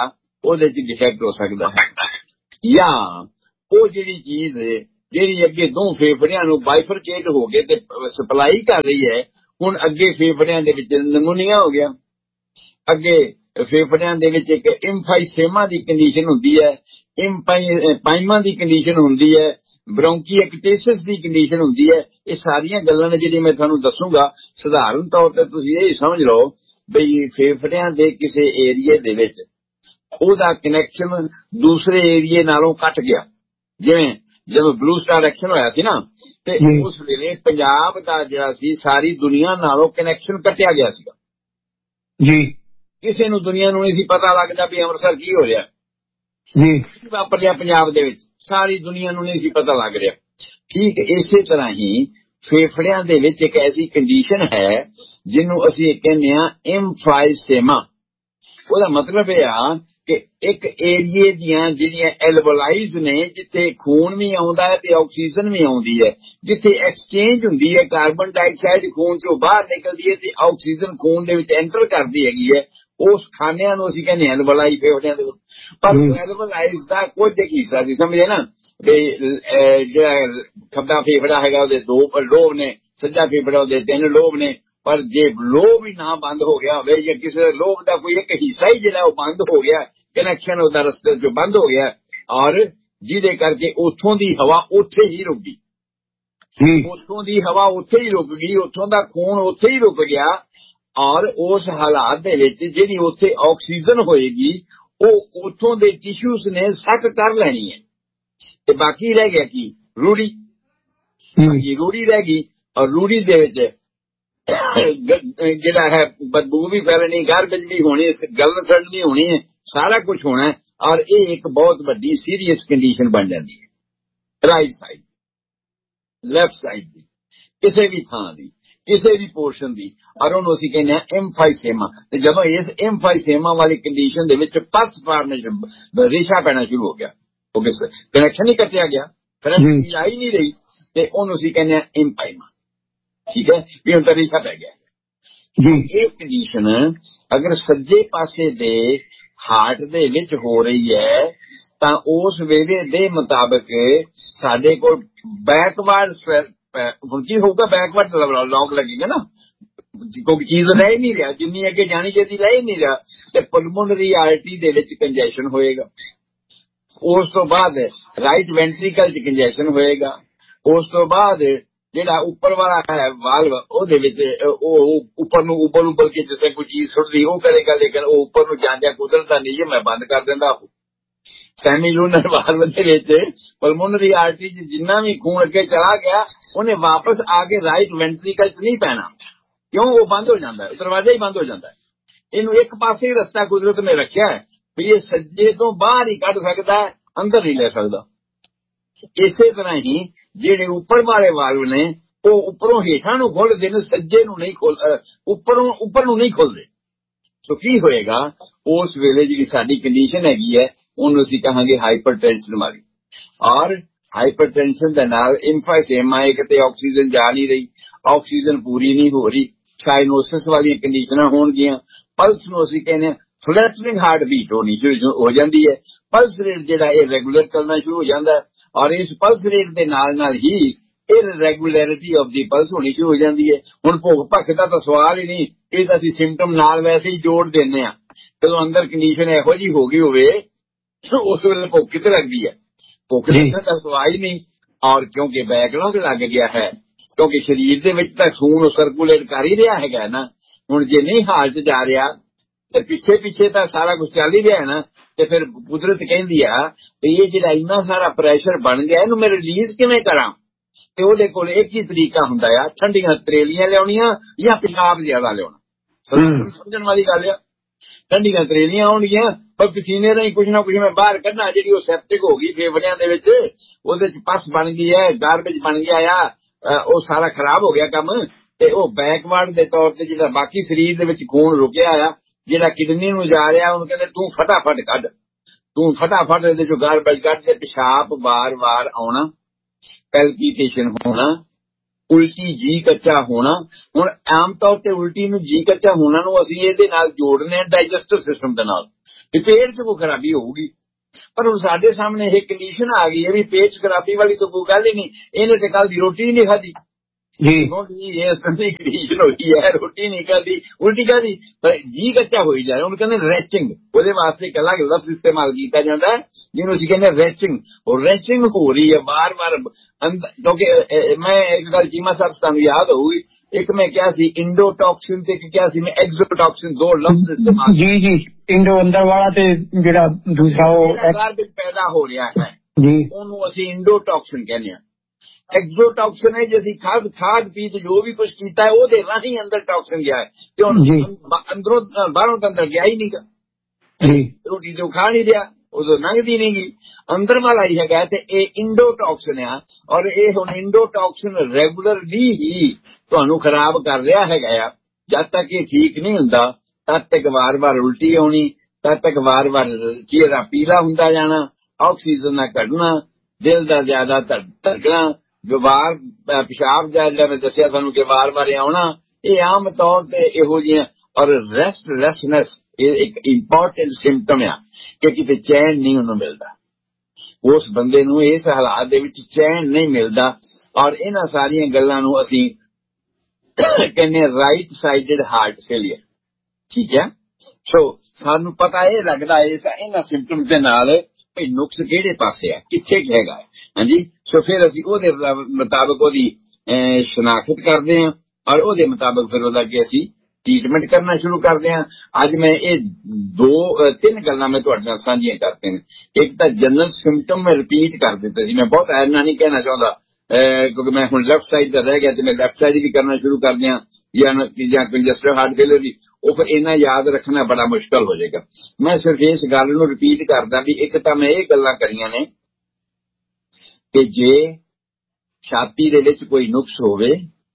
ਉਹਦੇ ਚ ਡਿਫੈਕਟ ਹੋ ਸਕਦਾ ਹੈ। ਜਾਂ ਉਹ ਜਿਹੜੀ ਚੀਜ਼ ਜਿਹੜੀ ਅੱਗੇ ਦੋ ਫੇਫੜਿਆਂ ਨੂੰ ਬਾਈਫਰਕੇਟ ਹੋ ਕੇ ਤੇ ਸਪਲਾਈ ਕਰ ਰਹੀ ਹੈ, ਹੁਣ ਅੱਗੇ ਫੇਫੜਿਆਂ ਦੇ ਵਿੱਚ ਨਮੂਨੀਆ ਹੋ ਗਿਆ, ਅੱਗੇ ਫੇਫੜਿਆਂ ਦੇ ਵਿੱਚ ਇੱਕ ਇੰਫਾਈਸੇਮਾ ਦੀ ਕੰਡੀਸ਼ਨ ਹੁੰਦੀ ਹੈ, ਇੰਪਾਈਮਾ ਦੀ ਕੰਡੀਸ਼ਨ ਹੁੰਦੀ ਹੈ, ਬ੍ਰੌਂਕੀਐਕਟੇਸਿਸ ਦੀ ਕੰਡੀਸ਼ਨ ਹੁੰਦੀ ਹੈ। ਇਹ ਸਾਰੀਆਂ ਗੱਲਾਂ ਨੇ ਜਿਹੜੀ ਮੈਂ ਤੁਹਾਨੂੰ ਦੱਸੂਗਾ, ਸਧਾਰਨ ਤੌਰ ਤੇ ਤੁਸੀਂ ਇਹ ਸਮਝ ਲਓ ਬਈ ਫੇਫੜਿਆਂ ਦੇ ਕਿਸੇ ਏਰੀਏ ਦੇ ਵਿੱਚ ਉਹਦਾ ਕਨੈਕਸ਼ਨ ਦੂਸਰੇ ਏਰੀਏ ਨਾਲੋਂ ਕੱਟ ਗਿਆ। ਜਿਵੇਂ ਜਦੋਂ ਬਲੂ ਸਟਾਰ ਐਕਸ਼ਨ ਹੋਇਆ ਸੀ ਨਾ, ਤੇ ਉਸ ਵੇਲੇ ਪੰਜਾਬ ਦਾ ਜਿਹੜਾ ਸੀ ਸਾਰੀ ਦੁਨੀਆ ਨਾਲੋਂ ਕਨੈਕਸ਼ਨ ਕੱਟਿਆ ਗਿਆ ਸੀਗਾ ਜੀ। ਕਿਸੇ ਨੂੰ ਦੁਨੀਆ ਨੂੰ ਨਹੀਂ ਸੀ ਪਤਾ ਲੱਗਦਾ ਵੀ ਅੰਮ੍ਰਿਤਸਰ ਕੀ ਹੋ ਰਿਹਾ ਜੀ, ਵਾਪਰ ਰਿਹਾ ਪੰਜਾਬ ਦੇ ਵਿੱਚ, ਸਾਰੀ ਦੁਨੀਆ ਨੂੰ ਨਹੀਂ ਸੀ ਪਤਾ ਲੱਗ ਰਿਹਾ। ਠੀਕ ਇਸੇ ਤਰ੍ਹਾਂ ਹੀ ਫੇਫੜਿਆਂ ਦੇ ਵਿੱਚ ਇੱਕ ਐਸੀ ਕੰਡੀਸ਼ਨ ਹੈ ਜਿਹਨੂੰ ਅਸੀਂ ਕਹਿੰਦੇ ਹਾਂ ਇੰਫਾਈਸੇਮਾ। ਉਹਦਾ ਮਤਲਬ ਇਹ ਆ ਕਿ ਇੱਕ ਏਰੀਏ ਦੀਆਂ ਜਿਹੜੀਆਂ ਐਲਵੋਲਾਈਜ਼ ਨੇ, ਜਿੱਥੇ ਖੂਨ ਵੀ ਆਉਂਦਾ ਹੈ ਤੇ ਆਕਸੀਜਨ ਵੀ ਆਉਂਦੀ ਹੈ, ਜਿੱਥੇ ਐਕਸਚੇਂਜ ਹੁੰਦੀ ਹੈ, ਕਾਰਬਨ ਡਾਈਆਕਸਾਈਡ ਖੂਨ ਚੋਂ ਬਾਹਰ ਨਿਕਲਦੀ ਹੈ ਤੇ ਆਕਸੀਜਨ ਖੂਨ ਦੇ ਵਿੱਚ ਐਂਟਰ ਕਰਦੀ ਹੈਗੀ ਹੈ, ਉਸ ਖਾਨਿਆਂ ਨੂੰ ਅਸੀਂ ਕਹਿੰਦੇ ਐਲਵੋਲਾਈ ਫੇਫੜਿਆਂ ਦੇ ਵਿੱਚ। ਪਰ ਐਲਵੋਲਾਈਜ਼ ਦਾ ਕੁਝ ਇੱਕ ਹਿੱਸਾ ਸੀ, ਸਮਝੇ ਨਾ, ਜਿਹੜਾ ਖੱਬਾ ਫੇਫੜਾ ਹੈਗਾ ਉਹਦੇ ਦੋ ਲੋਬ ਨੇ, ਸੱਜਾ ਫੇਫੜਾ ਉਹਦੇ ਤਿੰਨ ਲੋਬ ਨੇ। ਪਰ ਜੇ ਲੋਬ ਹੀ ਨਾ ਬੰਦ ਹੋ ਗਿਆ ਹੋਵੇ ਜਾਂ ਕਿਸੇ ਲੋਬ ਦਾ ਕੋਈ ਇੱਕ ਹਿੱਸਾ ਹੀ ਜਿਹੜਾ ਉਹ ਬੰਦ ਹੋ ਗਿਆ, ਕਨੈਕਸ਼ਨ ਉਹਦਾ ਰਸਤੇ ਚੋਂ ਬੰਦ ਹੋ ਗਿਆ, ਔਰ ਜਿਹਦੇ ਕਰਕੇ ਉੱਥੋਂ ਦੀ ਹਵਾ ਉੱਥੇ ਹੀ ਰੁਕ ਗਈ, ਉੱਥੋਂ ਦੀ ਹਵਾ ਉੱਥੇ ਹੀ ਰੁਕ ਗਈ, ਉੱਥੋਂ ਦਾ ਖੂਨ ਉੱਥੇ ਹੀ ਰੁਕ ਗਿਆ, ਔਰ ਉਸ ਹਾਲਾਤ ਦੇ ਵਿੱਚ ਜਿਹੜੀ ਉੱਥੇ ਆਕਸੀਜਨ ਹੋਏਗੀ ਉਹ ਉੱਥੋਂ ਦੇ ਟਿਸ਼ੂਸ ਨੇ ਸੱਕ ਕਰ ਲੈਣੀ ਹੈ, ਤੇ ਬਾਕੀ ਰਹਿ ਗਿਆ ਕੀ, ਰੂੜੀ। ਰੂੜੀ ਰਹਿ ਗਈ, ਔਰ ਰੂੜੀ ਦੇ ਵਿੱਚ ਜਿਹੜਾ ਹੈ ਬਦਬੂ ਵੀ ਫੈਲਣੀ, ਗਾਰਬੇਜ ਵੀ ਹੋਣੀ, ਗਲਨ ਸੜਨ ਵੀ ਹੋਣੀ ਹੈ, ਸਾਰਾ ਕੁਝ ਹੋਣਾ, ਔਰ ਇਹ ਇੱਕ ਬਹੁਤ ਵੱਡੀ ਸੀਰੀਅਸ ਕੰਡੀਸ਼ਨ ਬਣ ਜਾਂਦੀ ਹੈ ਰਾਈਟ ਸਾਈਡ, ਲੈਫਟ ਸਾਈਡ ਦੀ, ਕਿਸੇ ਵੀ ਥਾਂ ਦੀ, ਕਿਸੇ ਵੀ ਪੋਰਸ਼ਨ ਦੀ, ਔਰ ਉਹਨੂੰ ਅਸੀਂ ਕਹਿੰਦੇ ਹਾਂ ਇੰਫਾਈਸੇਮਾ। ਤੇ ਜਦੋਂ ਇਸ ਇੰਫਾਈਸੇਮਾ ਵਾਲੀ ਕੰਡੀਸ਼ਨ ਦੇ ਵਿੱਚ ਪਸ ਫਾਰਮੇਸ਼ਨ, ਰੇਸ਼ਾ ਪੈਣਾ ਸ਼ੁਰੂ ਹੋ ਗਿਆ, ਕਨੈਕਸ਼ਨ ਹੀ ਕੱਟਿਆ ਗਿਆ, ਕਨੈਕਸ਼ਨ ਆਈ ਨਹੀਂ ਰਹੀ, ਤੇ ਉਹਨੂੰ ਅਸੀਂ ਕਹਿੰਦੇ ਹਾਂ ਇੰਪਾਈਮਾ। ਠੀਕ ਹੈ, ਵੀ ਹੁਣ ਤਾਂ ਰੇਸ਼ਾ ਪੈ ਗਿਆ ਜੀ। ਇਹ ਕੰਡੀਸ਼ਨ ਅਗਰ ਸੱਜੇ ਪਾਸੇ ਦੇ ਹਾਰਟ ਦੇ ਵਿੱਚ ਹੋ ਰਹੀ ਹੈ ਤਾਂ ਉਸ ਵੇਲੇ ਦੇ ਮੁਤਾਬਕ ਸਾਡੇ ਕੋਲ ਬੈਕਵਰਡ, ਹੁਣ ਕੀ ਹੋਊਗਾ, ਬੈਕਵਰਡ ਲੌਕ ਲੱਗੇਗਾ ਨਾ, ਕੋਈ ਚੀਜ਼ ਰਹਿ ਹੀ ਨਹੀਂ ਰਿਹਾ, ਜਿੰਨੀ ਅੱਗੇ ਜਾਣੀ ਚਾਹੀਦੀ ਰਹਿ ਹੀ ਨਹੀਂ ਰਿਹਾ, ਤੇ ਪਲਮੋਨਰੀ ਆਰਟਰੀ ਦੇ ਵਿੱਚ ਕੰਜੈਸ਼ਨ ਹੋਏਗਾ। ਉਸ ਤੋਂ ਬਾਅਦ ਰਾਈਟ ਵੈਂਟਰੀਕਲ ਚ ਕੰਜੈਸ਼ਨ ਹੋਏਗਾ। ਉਸ ਤੋਂ ਬਾਅਦ ਜਿਹੜਾ ਉੱਪਰ ਵਾਲਾ ਹੈ ਵਾਲਵ, ਉਹਦੇ ਵਿੱਚ ਉਹ ਉੱਪਰ ਨੂੰ ਉਬਲ ਉਬਲ ਕੇ ਜਿਸ ਤਰ੍ਹਾਂ ਕੋਈ ਚੀਜ਼ ਸੁੱਟਦੀ ਉਹ ਕਰੇਗਾ, ਲੇਕਿਨ ਉਹ ਉੱਪਰ ਨੂੰ ਜਾਂਦਿਆ ਕੁਦਰਤ ਨਹੀਂ, ਮੈਂ ਬੰਦ ਕਰ ਦਿੰਦਾ। ਸੈਮੀਲੂਨਰ ਵਾਲਵ ਦੇ ਵਿੱਚ ਪਲਮੋਨਰੀ ਆਰਟਰੀ ਚ ਜਿੰਨਾ ਵੀ ਖੂਨ ਅੱਗੇ ਚਲਾ ਗਿਆ ਉਹਨੇ ਵਾਪਸ ਆ ਕੇ ਰਾਈਟ ਵੈਂਟਰੀਕਲ ਚ ਨਹੀਂ ਪੈਣਾ, ਕਿਉਂ, ਉਹ ਬੰਦ ਹੋ ਜਾਂਦਾ, ਦਰਵਾਜ਼ਾ ਹੀ ਬੰਦ ਹੋ ਜਾਂਦਾ। ਇਹਨੂੰ ਇੱਕ ਪਾਸੇ ਹੀ ਰਸਤਾ ਕੁਦਰਤ ਨੇ ਰੱਖਿਆ ਹੈ ਵੀ ਇਹ ਸੱਜੇ ਤੋਂ ਬਾਹਰ ਹੀ ਕੱਢ ਸਕਦਾ, ਅੰਦਰ ਨਹੀਂ ਲੈ ਸਕਦਾ। ਇਸੇ ਤਰ੍ਹਾਂ ਹੀ ਜਿਹੜੇ ਉੱਪਰ ਵਾਲੇ ਵਾਲਵ ਨੇ ਉਹ ਉੱਪਰੋਂ ਹੇਠਾਂ ਨੂੰ ਖੋਲਦੇ ਨੇ, ਸੱਜੇ ਨੂੰ ਨਹੀਂ ਖੋਲ, ਉੱਪਰੋਂ ਉੱਪਰ ਨੂੰ ਨਹੀਂ ਖੋਲਦੇ। ਸੋ ਕੀ ਹੋਏਗਾ, ਉਸ ਵੇਲੇ ਜਿਹੜੀ ਸਾਡੀ ਕੰਡੀਸ਼ਨ ਹੈਗੀ ਹੈ ਉਹਨੂੰ ਅਸੀਂ ਕਹਾਂਗੇ ਹਾਈਪਰਟੈਂਸ਼ਨ ਵਾਲੀ। ਔਰ ਹਾਈਪਰਟੈਂਸ਼ਨ ਦੇ ਨਾਲ ਇੰਫਾਈਸੇਮਾ ਹੈ, ਕਿਤੇ ਆਕਸੀਜਨ ਜਾ ਨਹੀਂ ਰਹੀ, ਆਕਸੀਜਨ ਪੂਰੀ ਨਹੀਂ ਹੋ ਰਹੀ, ਸਾਈਨੋਸਿਸ ਵਾਲੀਆਂ ਕੰਡੀਸ਼ਨਾਂ ਹੋਣਗੀਆਂ। ਪਲਸ ਨੂੰ ਅਸੀਂ ਕਹਿੰਦੇ ਹਾਂ ਫਲੈਟਰਿੰਗ ਹਾਰਟ ਬੀਟ ਹੋਣੀ ਸ਼ੁਰੂ ਹੋ ਜਾਂਦੀ ਹੈ, ਪਲਸ ਰੇਟ ਜਿਹੜਾ ਇਹ ਰੈਗੂਲਰ ਕਰਨਾ ਸ਼ੁਰੂ ਹੋ ਜਾਂਦਾ, ਔਰ ਇਸ ਪਲਸ ਰੇਟ ਦੇ ਨਾਲ ਨਾਲ ਹੀ ਇਰਰੈਗੂਲੈਰਿਟੀ ਆਫ ਦੀ ਪਲਸ ਹੋਣੀ ਸ਼ੁਰੂ ਹੋ ਜਾਂਦੀ ਹੈ। ਹੁਣ ਭੁੱਖ ਭੱਖ ਦਾ ਤਾਂ ਸਵਾਲ ਹੀ ਨਹੀਂ, ਇਹ ਤਾਂ ਅਸੀਂ ਸਿੰਪਟਮ ਨਾਲ ਵੈਸੇ ਹੀ ਜੋੜ ਦਿੰਦੇ ਹਾਂ। ਜਦੋਂ ਅੰਦਰ ਕੰਡੀਸ਼ਨ ਇਹੋ ਜਿਹੀ ਹੋ ਗਈ ਹੋਵੇ ਉਸ ਵੇਲੇ ਭੁੱਖ ਕਿੱਥੇ ਲੱਗਦੀ ਹੈ, ਭੁੱਖ ਲੱਗਣ ਦਾ ਸਵਾਲ ਹੀ ਨਹੀਂ। ਔਰ ਕਿਉਂਕਿ ਬੈਕਲੌਗ ਲੱਗ ਗਿਆ ਹੈ, ਕਿਉਂਕਿ ਸਰੀਰ ਦੇ ਵਿੱਚ ਤਾਂ ਖੂਨ ਸਰਕੂਲੇਟ ਕਰ ਹੀ ਰਿਹਾ ਹੈਗਾ ਨਾ। ਹੁਣ ਜੇ ਨਹੀਂ ਹਾਲ ਚ ਜਾ ਰਿਹਾ ਤੇ ਪਿੱਛੇ ਪਿੱਛੇ ਤਾਂ ਸਾਰਾ ਕੁਝ ਚੱਲ ਹੀ ਰਿਹਾ ਨਾ, ਤੇ ਫਿਰ ਕੁਦਰਤ ਕਹਿੰਦੀ ਆ ਵੀ ਇਹ ਜਿਹੜਾ ਇੰਨਾ ਸਾਰਾ ਪ੍ਰੈਸ਼ਰ ਬਣ ਗਿਆ ਇਹਨੂੰ ਮੈਂ ਰਿਲੀਜ਼ ਕਿਵੇਂ ਕਰਾਂ। ਤੇ ਉਹਦੇ ਕੋਲ ਇੱਕ ਹੀ ਤਰੀਕਾ ਹੁੰਦਾ ਆ, ਠੰਡੀਆਂ ਤਰੇਲੀਆਂ ਲਿਆਉਣੀਆਂ ਜਾਂ ਪਿਸ਼ਾਬ ਜ਼ਿਆਦਾ ਲਿਆਉਣਾ। ਸਮਝਣ ਵਾਲੀ ਗੱਲ ਆ, ਠੰਡੀਆਂ ਤਰੇਲੀਆਂ ਆਉਣਗੀਆਂ ਪਰ ਪਸੀਨੇ ਦਾ ਹੀ ਕੁਛ ਨਾ ਕੁਛ ਮੈਂ ਬਾਹਰ ਕੱਢਣਾ, ਜਿਹੜੀ ਉਹ ਸੈਪਟਿਕ ਹੋ ਗਈ ਫੇਫੜਿਆਂ ਦੇ ਵਿੱਚ, ਉਹਦੇ ਚ ਪਸ ਬਣ ਗਈ ਹੈ, ਗਾਰਬੇਜ ਬਣ ਗਿਆ ਆ, ਉਹ ਸਾਰਾ ਖਰਾਬ ਹੋ ਗਿਆ ਕੰਮ। ਤੇ ਉਹ ਬੈਕਵਰਡ ਦੇ ਤੌਰ ਤੇ ਜਿਹੜਾ ਬਾਕੀ ਸਰੀਰ ਦੇ ਵਿੱਚ ਖੂਨ ਰੁਕਿਆ ਆ, ਜਿਹੜਾ ਕਿਡਨੀ ਨੂੰ ਜਾ ਰਿਹਾ, ਉਹਨੂੰ ਕਹਿੰਦੇ ਤੂੰ ਫਟਾਫਟ ਕੱਢ, ਤੂੰ ਫਟਾਫਟ ਇਹਦੇ ਚੋਂ ਗਾਰਬੇਜ ਕੱਢ। ਤੇ ਪਿਸ਼ਾਬ ਵਾਰ-ਵਾਰ ਆਉਣਾ, ਪੈਲਪੀਟੇਸ਼ਨ ਹੋਣਾ, ਉਲਟੀ ਜੀ ਕੱਚਾ ਹੋਣਾ। ਹੁਣ ਆਮ ਤੌਰ ਤੇ ਉਲਟੀ ਨੂੰ ਜੀ ਕੱਚਾ ਹੋਣਾ ਨੂੰ ਅਸੀਂ ਇਹਦੇ ਨਾਲ ਜੋੜਨੇ ਆ ਡਾਈਜੈਸਟਿਵ ਸਿਸਟਮ ਦੇ ਨਾਲ, ਵੀ ਪੇਟ 'ਚ ਕੋਈ ਖਰਾਬੀ ਹੋਊਗੀ। ਪਰ ਹੁਣ ਸਾਡੇ ਸਾਹਮਣੇ ਇਹ ਕੰਡੀਸ਼ਨ ਆ ਗਈ ਹੈ ਵੀ ਪੇਟ 'ਚ ਖਰਾਬੀ ਵਾਲੀ ਤਾਂ ਕੋਈ ਗੱਲ ਹੀ ਨਹੀਂ, ਇਹਨੇ ਤੇ ਕੱਲ ਦੀ ਰੋਟੀ ਨਹੀਂ ਖਾਧੀ ਜੀ, ਇਸ ਤਰ੍ਹਾਂ ਦੀ ਕੰਡੀਸ਼ਨ ਹੋਈ ਹੈ, ਰੋਟੀ ਨਹੀਂ ਖਾਧੀ, ਉਲਟੀ ਖਾਧੀ, ਪਰ ਜੀ ਕੱਚਾ ਹੋਈ ਜਾਏ। ਉਹਨੂੰ ਕਹਿੰਦੇ ਰੈਚਿੰਗ, ਉਹਦੇ ਵਾਸਤੇ ਇੱਕ ਅਲੱਗ ਲਫ਼ਜ਼ ਇਸਤੇਮਾਲ ਕੀਤਾ ਜਾਂਦਾ ਹੈ ਜਿਹਨੂੰ ਅਸੀਂ ਕਹਿੰਦੇ ਰੈਚਿੰਗ। ਉਹ ਰੈਚਿੰਗ ਹੋ ਰਹੀ ਹੈ ਬਾਰ ਬਾਰ ਅੰਦਰ। ਕਿਉਂਕਿ ਮੈਂ ਇੱਕ ਗੱਲ ਚੀਮਾ ਸਾਹਿਬ ਤੁਹਾਨੂੰ ਯਾਦ ਹੋਊਗੀ, ਇੱਕ ਮੈਂ ਕਿਹਾ ਸੀ ਇੰਡੋਟੌਕਸਿਨ ਤੇ ਇੱਕ ਕਿਹਾ ਸੀ ਮੈਂ ਐਗਜ਼ੋਟੌਕਸਿਨ, ਦੋ ਲਫ਼ਜ਼ ਇਸਤੇਮਾਲ ਜੀ ਜੀ ਇੰਡੋ ਅੰਦਰ ਵਾਲਾ ਤੇ ਜਿਹੜਾ ਦੂਸਰਾ ਉਹ ਗਾਰਬੇਜ ਪੈਦਾ ਹੋ ਰਿਹਾ ਹੈ ਜੀ, ਉਹਨੂੰ ਅਸੀਂ ਇੰਡੋਟੌਕਸਿਨ ਕਹਿੰਦੇ ਹਾਂ। ਐਗਜ਼ੋਟੌਕਸਿਨ ਹੈ ਜੇ ਅਸੀਂ ਖਾਦ ਖਾਦ ਪੀਤ ਜੋ ਵੀ ਕੁਝ ਕੀਤਾ ਹੈ ਉਹਦੇ ਰਾਹੀਂ ਅੰਦਰ ਟੌਕਸਿਨ ਗਿਆ ਹੈ, ਤੇ ਹੁਣ ਅੰਦਰੋਂ ਬਾਹਰੋਂ ਤਾਂ ਅੰਦਰ ਗਿਆ ਹੀ ਨਹੀਂਗਾ। ਰੋਟੀ ਤੇ ਖਾ ਨਹੀਂ ਰਿਹਾ, ਉਦੋਂ ਲੰਘਦੀ ਨਹੀਂ ਗਈ, ਅੰਦਰ ਵਾਲਾ ਹੀ ਹੈਗਾ। ਤੇ ਇਹ ਇੰਡੋਟੌਕਸਿਨ ਆ, ਔਰ ਇਹ ਹੁਣ ਇੰਡੋਟੌਕਸਿਨ ਰੈਗੂਲਰਲੀ ਹੀ ਤੁਹਾਨੂੰ ਖਰਾਬ ਕਰ ਰਿਹਾ ਹੈਗਾ ਆ। ਜਦ ਤੱਕ ਇਹ ਠੀਕ ਨਹੀਂ ਹੁੰਦਾ ਤਦ ਤੱਕ ਵਾਰ ਵਾਰ ਉਲਟੀ ਆਉਣੀ, ਤਦ ਤੱਕ ਵਾਰ ਵਾਰ ਚਿਹਰਾ ਪੀਲਾ ਹੁੰਦਾ ਜਾਣਾ, ਆਕਸੀਜਨ ਦਾ ਘਟਣਾ, ਦਿਲ ਦਾ ਜ਼ਿਆਦਾ ਧੜਕਣਾ, ਵਾਰ ਪਿਸ਼ਾਬ ਦਾ ਜਿਹੜਾ ਮੈਂ ਦੱਸਿਆ ਤੁਹਾਨੂੰ ਕਿ ਵਾਰ ਵਾਰ ਆਉਣਾ, ਇਹ ਆਮ ਤੌਰ ਤੇ ਇਹੋ ਜਿਹੀਆਂ। ਔਰ ਰੈਸਟਲੈਸਨੈਸ ਇਹ ਇੱਕ ਇੰਪੋਰਟੈਂਟ ਸਿੰਪਟਮ ਆ ਕਿ ਕਿਤੇ ਚੈਨ ਨਹੀਂ ਉਹਨੂੰ ਮਿਲਦਾ, ਉਸ ਬੰਦੇ ਨੂੰ ਇਸ ਹਾਲਾਤ ਦੇ ਵਿੱਚ ਚੈਨ ਨਹੀਂ ਮਿਲਦਾ। ਔਰ ਇਹਨਾਂ ਸਾਰੀਆਂ ਗੱਲਾਂ ਨੂੰ ਅਸੀਂ ਕਹਿੰਦੇ ਰਾਈਟ ਸਾਈਡਡ ਹਾਰਟ ਫੇਲੀਅਰ, ਠੀਕ ਹੈ। ਸੋ ਸਾਨੂੰ ਪਤਾ ਇਹ ਲੱਗਦਾ ਇਸ ਇਹਨਾਂ ਸਿੰਪਟਮਸ ਦੇ ਨਾਲ ਭਈ ਨੁਕਸ ਕਿਹੜੇ ਪਾਸੇ ਆ, ਕਿੱਥੇ ਹੈਗਾ, ਹਾਂਜੀ। ਸੋ ਫਿਰ ਅਸੀਂ ਉਹਦੇ ਮੁਤਾਬਕ ਉਹਦੀ ਸ਼ਨਾਖਤ ਕਰਦੇ ਹਾਂ ਔਰ ਉਹਦੇ ਮੁਤਾਬਕ ਫਿਰ ਉਹਦਾ ਕਿ ਅਸੀਂ ਟ੍ਰੀਟਮੈਂਟ ਕਰਨਾ ਸ਼ੁਰੂ ਕਰਦੇ ਹਾਂ। ਅੱਜ ਮੈਂ ਇਹ ਦੋ ਤਿੰਨ ਗੱਲਾਂ ਮੈਂ ਤੁਹਾਡੇ ਨਾਲ ਸਾਂਝੀਆਂ ਕਰਦੇ ਨੇ। ਇੱਕ ਤਾਂ ਜਨਰਲ ਸਿੰਪਟਮ ਮੈਂ ਰਿਪੀਟ ਕਰ ਦਿੱਤੇ ਸੀ, ਮੈਂ ਬਹੁਤ ਐਨਾ ਨਹੀਂ ਕਹਿਣਾ ਚਾਹੁੰਦਾ ਕਿਉਂਕਿ ਮੈਂ ਹੁਣ ਲੈਫਟ ਸਾਈਡ ਦਾ ਰਹਿ ਗਿਆ ਤੇ ਮੈਂ ਲੈਫਟ ਸਾਈਡ ਵੀ ਕਰਨਾ ਸ਼ੁਰੂ ਕਰ ਦਿਆਂ ਜਾਂ ਜਾਂ ਕੰਜਸਟਿਵ ਹਾਰਟ ਫੇਲਰ ਦੀ, ਉਹ ਫਿਰ ਇੰਨਾ ਯਾਦ ਰੱਖਣਾ ਬੜਾ ਮੁਸ਼ਕਲ ਹੋ ਜਾਏਗਾ। ਮੈਂ ਸਿਰਫ ਇਸ ਗੱਲ ਨੂੰ ਰਿਪੀਟ ਕਰਦਾ ਵੀ ਇੱਕ ਤਾਂ ਮੈਂ ਇਹ ਗੱਲਾਂ ਕਰੀਆਂ ਨੇ ਕਿ ਜੇ ਛਾਤੀ ਦੇ ਵਿੱਚ ਕੋਈ ਨੁਕਸ ਹੋਵੇ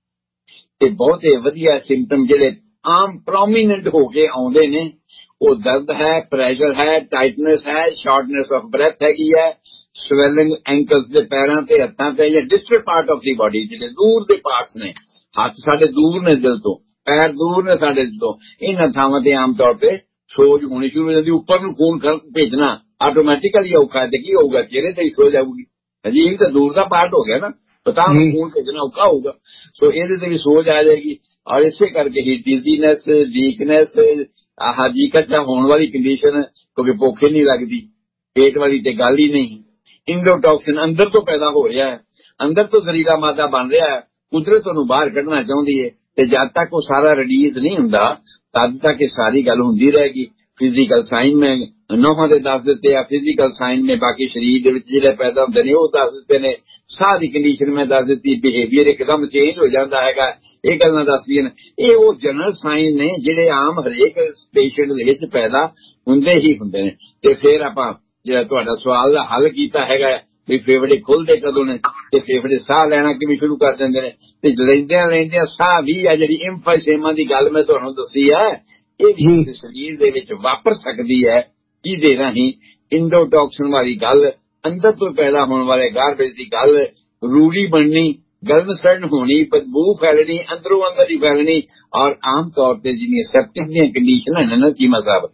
ਤੇ ਬਹੁਤੇ ਵਧੀਆ ਸਿੰਪਟਮ ਜਿਹੜੇ ਆਮ ਪ੍ਰੋਮੀਨੈਂਟ ਹੋ ਕੇ ਆਉਂਦੇ ਨੇ ਉਹ ਦਰਦ ਹੈ, ਪ੍ਰੈਸ਼ਰ ਹੈ, ਟਾਈਟਨੈਸ ਹੈ, ਸ਼ਾਰਟਨੈਸ ਆਫ ਬ੍ਰੈਥ ਹੈਗੀ ਹੈ, ਸਵੈਲਿੰਗ ਐਂਕਲਸ ਦੇ ਪੈਰਾਂ ਤੇ ਹੱਥਾਂ ਤੇ ਜਾਂ ਡਿਸਟਲ ਪਾਰਟ ਆਫ ਦੀ ਬਾਡੀ, ਜਿਹੜੇ ਦੂਰ ਦੇ ਪਾਰਟਸ ਨੇ, ਹੱਥ ਸਾਡੇ ਦੂਰ ਨੇ ਦਿਲ ਤੋਂ, ਪੈਰ ਦੂਰ ਨੇ ਸਾਡੇ ਦਿਲ ਤੋਂ, ਇਹਨਾਂ ਥਾਵਾਂ ਤੇ ਆਮ ਤੌਰ ਤੇ ਸੋਜ ਹੋਣੀ ਸ਼ੁਰੂ ਹੋ ਜਾਂਦੀ। ਉੱਪਰ ਨੂੰ ਖੂਨ ਭੇਜਣਾ ਆਟੋਮੈਟਿਕਲੀ ਔਖਾ ਤੇ ਕੀ ਹੋਊਗਾ, ਚਿਹਰੇ ਤੇ ਹੀ ਸੋਜ ਆਊਗੀ, ਅਜੀਬ ਤਾਂ ਦੂਰ ਦਾ ਪਾਰਟ ਹੋ ਗਿਆ ਨਾ, ਪਤਾ ਖੂਨ ਭੇਜਣਾ ਔਖਾ ਹੋਊਗਾ। ਸੋ ਇਹਦੇ ਤੇ ਵੀ ਸੋਜ ਆ ਜਾਏਗੀ ਔਰ ਇਸੇ ਕਰਕੇ ਹੀ ਡਿਜ਼ੀਨੈਸ, ਵੀਕਨੈਸ, ਆਹ ਜੀ ਕੱਚਾ ਹੋਣ ਵਾਲੀ ਕੰਡੀਸ਼ਨ, ਕਿਉਂਕਿ ਭੁੱਖ ਨਹੀਂ ਲੱਗਦੀ, ਪੇਟ ਵਾਲੀ ਤੇ ਗੱਲ ਹੀ ਨਹੀਂ। ਇੰਡੋਟੌਕਸਿਨ ਅੰਦਰ ਤੋਂ ਪੈਦਾ ਹੋ ਰਿਹਾ ਹੈ, ਅੰਦਰ ਤੋਂ ਜ਼ਹਿਰੀਲਾ ਮਾਦਾ ਬਣ ਰਿਹਾ ਹੈ, ਕੁਦਰਤ ਉਹਨੂੰ ਬਾਹਰ ਕੱਢਣਾ ਚਾਹੁੰਦੀ ਹੈ ਤੇ ਜਦ ਤੱਕ ਉਹ ਸਾਰਾ ਰਿਲੀਜ਼ ਨਹੀਂ ਹੁੰਦਾ ਤਦ ਤੱਕ ਇਹ ਸਾਰੀ ਗੱਲ ਹੁੰਦੀ ਰਹੇਗੀ। ਫਿਜ਼ੀਕਲ ਸਾਈਨ ਮੈਂ ਨੌਹਾਂ ਦੇ ਦੱਸ ਦਿੱਤੇ ਆ, ਫਿਜ਼ੀਕਲ ਸਾਈਨ ਨੇ ਬਾਕੀ ਸਰੀਰ ਦੇ ਵਿੱਚ ਜਿਹੜੇ ਪੈਦਾ ਹੁੰਦੇ ਨੇ ਉਹ ਦੱਸ ਦਿੱਤੇ ਨੇ, ਸਾਹ ਦੀ ਕੰਡੀਸ਼ਨ ਮੈਂ ਦੱਸ ਦਿੱਤੀ, ਬਿਹੇਵੀਅਰ ਇੱਕਦਮ ਚੇਂਜ ਹੋ ਜਾਂਦਾ ਹੈਗਾ, ਇਹ ਗੱਲਾਂ ਦੱਸਦੀਆਂ ਨੇ। ਇਹ ਉਹ ਜਨਰਲ ਸਾਈਨ ਨੇ ਜਿਹੜੇ ਆਮ ਹਰੇਕ ਪੇਸ਼ੈਂਟ ਦੇ ਵਿੱਚ ਪੈਦਾ ਹੁੰਦੇ ਹੀ ਹੁੰਦੇ ਨੇ। ਤੇ ਫਿਰ ਆਪਾਂ ਜਿਹੜਾ ਤੁਹਾਡਾ ਸਵਾਲ ਦਾ ਹੱਲ ਕੀਤਾ ਹੈਗਾ ਵੀ ਫੇਫੜੇ ਖੁੱਲਦੇ ਕਦੋਂ ਨੇ ਤੇ ਫੇਫੜੇ ਸਾਹ ਲੈਣਾ ਕਿਵੇਂ ਸ਼ੁਰੂ ਕਰ ਦਿੰਦੇ ਨੇ, ਤੇ ਲੈਂਦਿਆਂ ਲੈਂਦਿਆਂ ਸਾਹ ਵੀ ਆ ਜਿਹੜੀ ਇੰਫਾਈਸੇਮਾ ਦੀ ਗੱਲ ਮੈਂ ਤੁਹਾਨੂੰ ਦੱਸੀ ਹੈ ਇਹ ਵੀ ਸਰੀਰ ਦੇ ਵਿੱਚ ਵਾਪਰ ਸਕਦੀ ਹੈ, ਜਿਹਦੇ ਰਾਹੀਂ ਇੰਡੋਟੌਕਸਿਨ ਵਾਲੀ ਗੱਲ, ਅੰਦਰ ਤੋਂ ਪੈਦਾ ਹੋਣ ਵਾਲੇ ਗਾਰਬੇਜ ਦੀ ਗੱਲ, ਰੂੜੀ ਬਣਨੀ, ਗਲਨ ਸੜਨ ਹੋਣੀ, ਬਦਬੂ ਫੈਲਣੀ, ਅੰਦਰੋਂ ਅੰਦਰ ਹੀ ਫੈਲਣੀ। ਔਰ ਆਮ ਤੌਰ ਤੇ ਜਿਹੜੀਆਂ ਸੈਪਟਿਕ ਦੀਆਂ ਕੰਡੀਸ਼ਨਾਂ ਨੇ ਨਾ ਚੀਮਾ ਸਾਹਿਬ,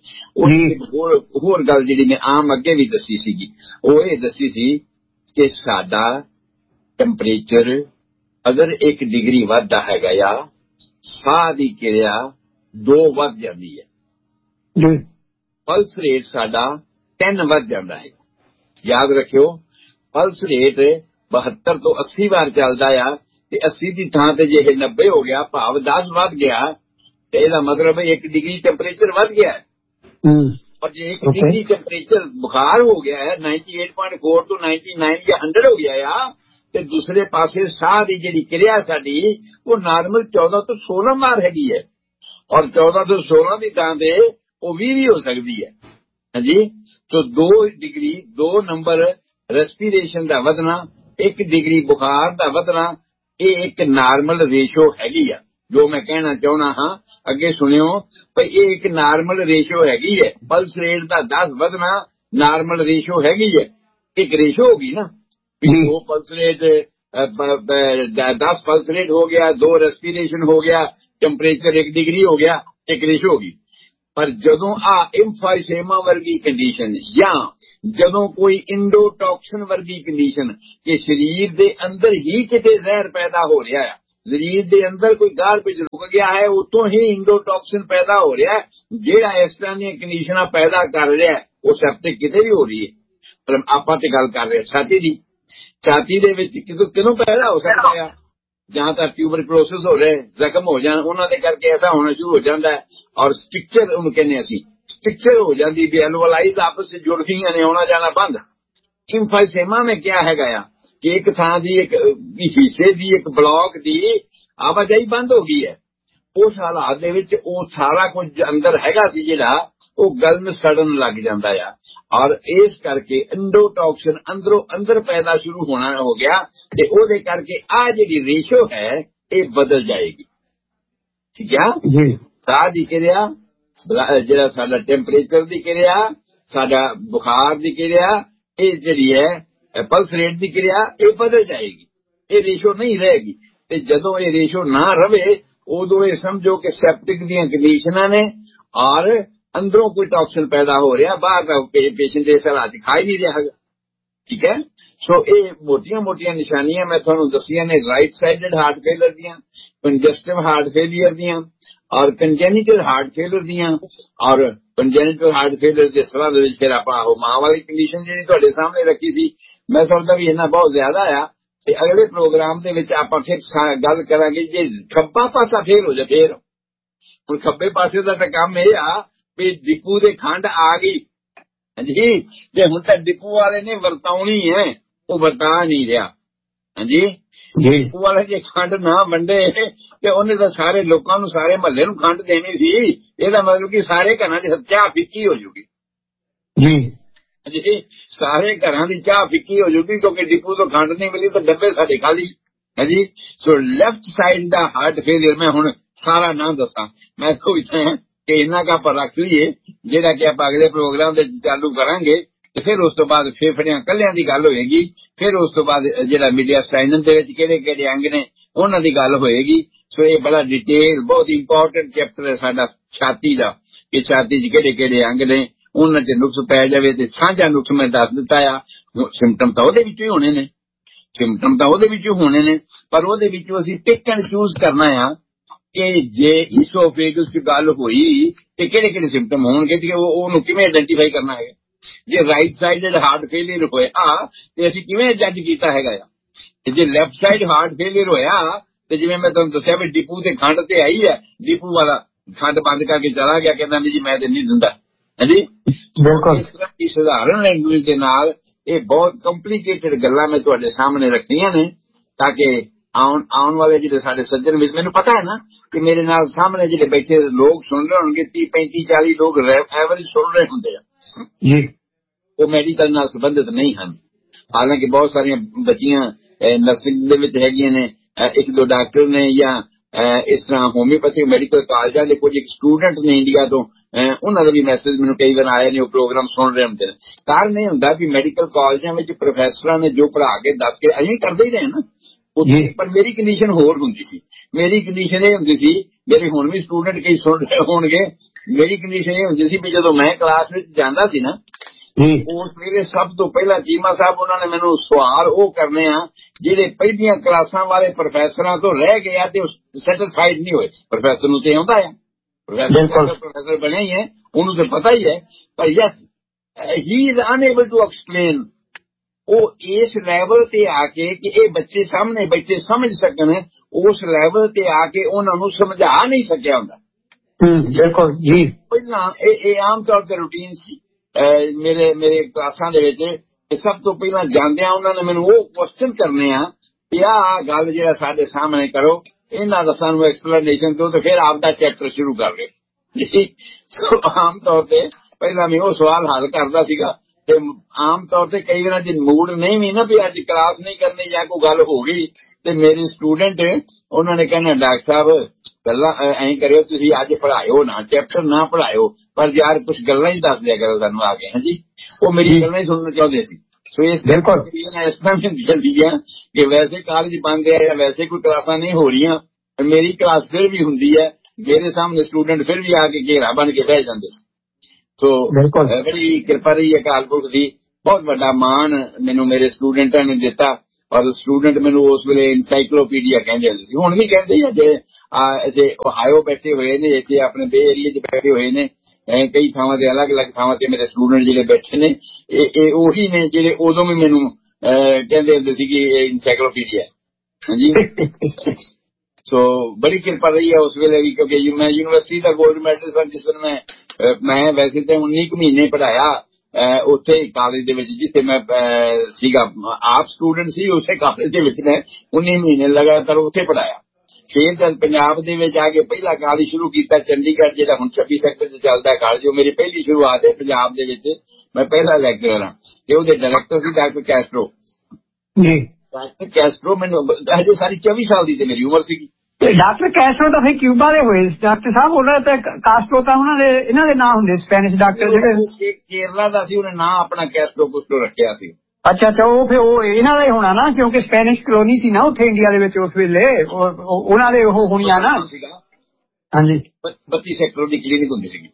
ਉਹ ਹੋਰ ਗੱਲ ਜਿਹੜੀ ਮੈਂ ਆਮ ਅੱਗੇ ਵੀ ਦੱਸੀ ਸੀਗੀ ਉਹ ਇਹ ਦੱਸੀ ਸੀ ਕਿ ਸਾਡਾ ਟੈਂਪਰੇਚਰ ਅਗਰ ਇੱਕ ਡਿਗਰੀ ਵੱਧਦਾ ਹੈਗਾ ਆ, ਸਾਹ ਦੀ ਕਿਰਿਆ ਦੋ ਵੱਧ ਜਾਂਦੀ ਹੈ, ਪਲਸ ਰੇਟ ਸਾਡਾ ਤਿੰਨ ਵੱਧ ਜਾਂਦਾ ਹੈ। ਯਾਦ ਰੱਖਿਓ, ਪਲਸ ਰੇਟ ਬਹੱਤਰ ਤੋਂ ਅੱਸੀ ਵਾਰ ਚੱਲਦਾ ਆ ਤੇ ਅੱਸੀ ਦੀ ਥਾਂ ਤੇ ਜੇ ਨੱਬੇ ਹੋ ਗਿਆ, ਭਾਵ ਦਸ ਵੱਧ ਗਿਆ, ਤੇ ਇਹਦਾ ਮਤਲਬ ਇੱਕ ਡਿਗਰੀ ਟੈਂਪਰੇਚਰ ਵੱਧ ਗਿਆ ਹੈ। ਔਰ ਜੇ ਇੱਕ ਡਿਗਰੀ ਟੈਂਪਰੇਚਰ ਬੁਖਾਰ ਹੋ ਗਿਆ ਹੈ ਨਾਈਨਟੀ ਏਟ ਪੁਆਇੰਟ ਫੋਰ ਤੋਂ ਨਾਈਨਟੀ ਨਾਈਨ ਜਾਂ ਹੰਡਰਡ ਹੋ ਗਿਆ ਆ, ਤੇ ਦੂਸਰੇ ਪਾਸੇ ਸਾਹ ਦੀ ਜਿਹੜੀ ਕਿਰਿਆ ਸਾਡੀ ਉਹ ਨਾਰਮਲ ਚੌਦਾਂ ਤੋਂ ਸੋਲਾਂ ਵਾਰ ਹੈਗੀ ਹੈ, ਔਰ ਚੌਦਾਂ ਤੋਂ ਸੋਲਾਂ ਦੀ ਥਾਂ ਤੇ ਉਹ ਵੀਹ ਵੀ ਹੋ ਸਕਦੀ ਹੈ। ਹਾਂਜੀ, तो दो डिग्री दो नंबर रेस्पिरेशन का वधना, एक डिग्री बुखार का वधना, ये एक नार्मल रेशो हैगी है। जो मैं कहना चाहना हाँ अगे सुनियो भाई, ये एक नार्मल रेशो हैगी है। पल्स रेट का दस वधना नार्मल रेशो हैगी है, एक रेशो होगी ना, दो पल्स रेट दस पल्स रेट हो गया, दो रेस्पिरेशन हो गया, टेम्परेचर एक डिग्री हो गया, एक रेशो होगी। पर जदों आ एम्फाइसेमा वर्गी कंडीशन या जदों कोई इंडोटॉक्सिन वर्गी कंडीशन के शरीर दे अंदर ही किते जहर पैदा हो रहा है, शरीर दे अंदर कोई गारबेज रुक गया है, उतों ही इंडोटॉक्सिन पैदा हो रहा है, जेड़ा इस तरह दी कंडीशनां पैदा कर रहा है वो सेप्टिक किते भी हो रही है। पर आपां ते गल कर रहे छाती दी, छाती दे विच कितों कितों पैदा हो सकता है, जहां तक ट्यूबरकुलोसिस हो रहे, जख्म हो जाए उन्होंने करके ऐसा होना शुरू हो जाता है, और स्ट्रिक्चर उन्हें कहने असी स्ट्रिक्चर हो जाती है, एलवलाइज आपस में जुड़ गई ने, आना जाना बंद। एम्फाइसेमा में क्या है गया कि एक थां दी एक हिस्से दी एक ब्लॉक दी आवाजाही बंद हो गई है, उस हालात दे विच वो सारा कुछ अंदर हैगा सी जिहड़ा वो गलन सड़न लग जाता है, और इस करके इंडोटॉक्सिन अंदरों अंदर पैदा शुरू होना हो गया, ते ओदे करके आ जिहड़ी रेशो है ये बदल जाएगी। ठीक है जी, साह दी क्रिया, जिहड़ा साडा टेंपरेचर दी क्रिया, साडा बुखार दी क्रिया, ये जिहड़ी है पल्स रेट दी क्रिया ये बदल जाएगी, ये रेशो नहीं रहेगी। ते जदों ये रेशो ना रहे उदों ये समझो कि सेप्टिक दी कंडीशनां ने और अंदरों कोई टॉक्सिन पैदा हो रहा, बाहर का पेशेंट इस हालात खा ही नहीं रहा। ठीक है, सो ये मोटिया मोटिया निशानियां मैं तुहानू दसियां ने, राइट साइडेड हार्ट फेलियर दियां, कंजस्टिव हार्ट फेलियर दियां और कंजेनिटल हार्ट फेलियर दियां, और कंजेनिटल हार्ट फेलियर के सलाह दे विच फिर आपां ओह मां वाली कंडीशन जिहड़ी तुहाडे सामने रखी सी, मैं समझदा भी इन्ना बहुत ज्यादा आ ते अगले प्रोग्राम दे विच आपां फिर गल करांगे। जे खब्बा पासा फेल हो जाए, फिर हुण खब्बे पासे दा तां काम इह आ भी डिपू दे खंड आ गई जी, जे हुण तां डिपू वाले ने वरताउणी है, वो वरता नहीं रहा। जी जी, डिपू वाले जे खंड ना वंडे ते उन्हें तां सारे लोकां नूं, सारे महल्ले नूं खंड देनी सी, ਇਹਦਾ मतलब कि सारे घरां च चाह फिक्की हो जूगी। जी जी, सारे घरां दी चाह फिक्की हो जूगी क्योंकि डिपू तो खंड नहीं मिली तो डब्बे साडे खाली है जी। सो लेफ्ट साइड दा हार्ट फेलियर मैं हुण सारा ना दसा, मैं सोचदा कि इन्ना का पर रख लीए जेड़ा कि आप अगले प्रोग्राम दे चालू करांगे, ते फिर उस तो बाद फेफड़ियां कल्लियां दी गल होएगी, फिर उस तो बाद जेड़ा मीडिया स्टाइनम दे विच किहड़े किहड़े अंग ने उन्हां दी गल होएगी। सो ये बड़ा डिटेल बहुत इंपॉर्टेंट चैप्टर है साडा छाती दा, कि छाती च किहड़े किहड़े अंग ने, उन्हां च नुक्स पै जावे ते साझा नुक्स मैं दस दिता आ। सिम्पटम तां ओहदे विच ही होने ने, सिम्पटम तां ओहदे विच ही होने ने, पर ओहदे विचों असीं पिक एंड चूज करना आ कि जे ईसोफेगस की गल हुई ते किहड़े किहड़े सिम्पटम होणगे ते ओहनूं किवें आइडेंटिफाई करना है। जे राइट साइडेड हार्ट फेलियर होया ते असीं किवें जज कीता हैगा आ, ते जे लैफ्ट साइड हार्ट फेलियर होया ते जिवें मैं तुहानूं दस्सिया भी डिपू ते खंड ते आई है, डिपू वाला खंड बंद करके चला गया, कहंदा जी मैं ते नहीं दिंदा है जी। बिल्कुल इस तरह की साधारण लैंग्वेज के नाल ये बहुत कंप्लीकेटेड गल्लां मैं तुहाडे सामने रखनियां ने, ताकि आउन आउन वाले जिहड़े साडे सज्जन विच, मैनूं पता है ना कि मेरे नाल सामने जिहड़े बैठे लोग सुन रहे होणगे, तीस पैंती चाली लोग एवरेज सुन रहे होंगे जी, वो मेडिकल नाल संबंधित नहीं हैं। हालांकि बहुत सारिया बच्चियां नर्सिंग दे विच हैगियां ने, एक दो डॉक्टर ने, या इस तरह होम्योपैथिक मेडिकल कॉलेजां दे कुछ एक स्टूडेंट ने इंडिया तो, उन्हां दे भी मैसेज मैनूं कई बार आए ने, वो प्रोग्राम सुन रहे होंदे ने। कारण यह हुंदा भी मेडिकल कॉलेजां विच प्रोफैसरां ने जो पढ़ा के दस के असीं करदे ही रहे ना, पर मेरी कंडीशन होर हुंदी सी। मेरी कंडीशन ये हुंदी सी, मेरे हुण भी स्टूडेंट कई सुन रहे होणगे, मेरी कंडीशन ये हुंदी सी भी जदों मैं क्लास विच जांदा सी ना, उस वेले सब तो पहला चीमा साहब उन्होंने मैनू सवाल वो करने आ जिहड़े पहलियां क्लासां वाले प्रोफैसरां तो रह गए ते सैटिस्फाइड नहीं होए। प्रोफैसर नूं ते आउंदा है, प्रोफैसर प्रोफैसर बने ही है, उन्होंने तो पता ही है, पर yes he is unable to explain. वो इस लैवल ते आके कि ये बच्चे सामने बच्चे समझ सकन, उस लैवल ते आके उन्होंने समझा नहीं सकिया हुंदा। बिल्कुल जी, पहला आम तौर पर रूटीन सी मेरे मेरे क्लासां दे विच सब तो पहला जांदियां उन्होंने मैनू वो क्वेश्चन करने आ कि आ गल जिहड़ा साडे सामने करो, इन्हां दा सानू एक्सप्लेनेशन दो, तो फिर आपदा चैप्टर शुरू कर रहे जी। सो आम तौर पर पहला मैं वो सवाल हल करदा सीगा, ते आम तौर पर कई बार जो मूड नहीं भी ना भी अज क्लास नहीं करनी या कोई गल हो गई, तो मेरे स्टूडेंट उन्होंने कहना डॉक्टर साहब गल्लां ऐं करियो तुसीं अज पढ़ाओ ना, चैप्टर ना पढ़ाओ, पर यार कुछ गल्लां ही दस दिया करो सानू आ गए हैं जी। वो मेरी गल्लां ही सुनना चाहते सी। सो इस बिल्कुल इस तरह मिलदियां सीगियां कि वैसे कॉलेज बंद है या वैसे कोई क्लासां नहीं हो रही, मेरी क्लास फिर भी हुंदी है, मेरे सामने स्टूडेंट फिर भी आके घेरा बन के बह जाते। सो बड़ी कृपा रही अकाल पुरख दी, बहुत बड़ा मान मैनू मेरे स्टूडेंटा ने दिता। और स्टूडेंट मैनू उस वेले इनसाइक्लोपीडिया कहते सी, हुण भी कहते हैं जे जे ओहायो बैठे हुए ने, इतने अपने बे एरिए च बैठे हुए ने, कई थावां ते अलग अलग थावां ते मेरे स्टूडेंट जिहड़े बैठे ने उही ने जिहड़े उदों भी मैनू कहते हुंदे सी कि इनसाइक्लोपीडिया। हाँ जी। सो बड़ी कृपा रही है उस वेले भी, क्योंकि मैं यूनिवर्सिटी का गोल्ड मैडल सा जिस दिन मैं मैं वैसे तो उन्नीस महीने पढ़ाया उत्थे कालेज दे विच जिथे मैं सीगा आप स्टूडेंट सी, उसे कालेज दे विच मैं उन्नीस महीने लगातार उत्थे पढ़ाया। फिर जब पंजाब दे विच आके पहला कालेज शुरू किया चंडीगढ़, जिहड़ा हुण छब्बीस सेक्टर च चलदा कालेज, जो मेरी पहली शुरुआत है पंजाब दे विच। मैं पहला लेक्चरर हां ते ओहदे डायरैक्टर सी डॉक्टर कैस्ट्रो जी। डॉक्टर कैस्ट्रो मैनूं अजे सारी चौबीस साल दी ते मेरी उम्र सी। डॉक्टर कैस्ट्रो तो फिर क्यूबा दे होए डॉक्टर साहब, उन्होंने तो कास्ट्रो तो उन्होंने इन्हां दे नाम हुंदे स्पेनिश डॉक्टर जिहड़े केरला दा सी, उन्हें नाम अपना कैस्ट्रो कुस्ट्रो रखिया सी। अच्छा अच्छा, वो फिर वो इन्हां दा ही होना ना, क्योंकि स्पेनिश कॉलोनी सी ना उत्थे इंडिया दे विच उस वेले उन्हां दे ओह होणियां ना। हां जी, बत्तीस सेक्टर दी क्लिनिक हुंदी सी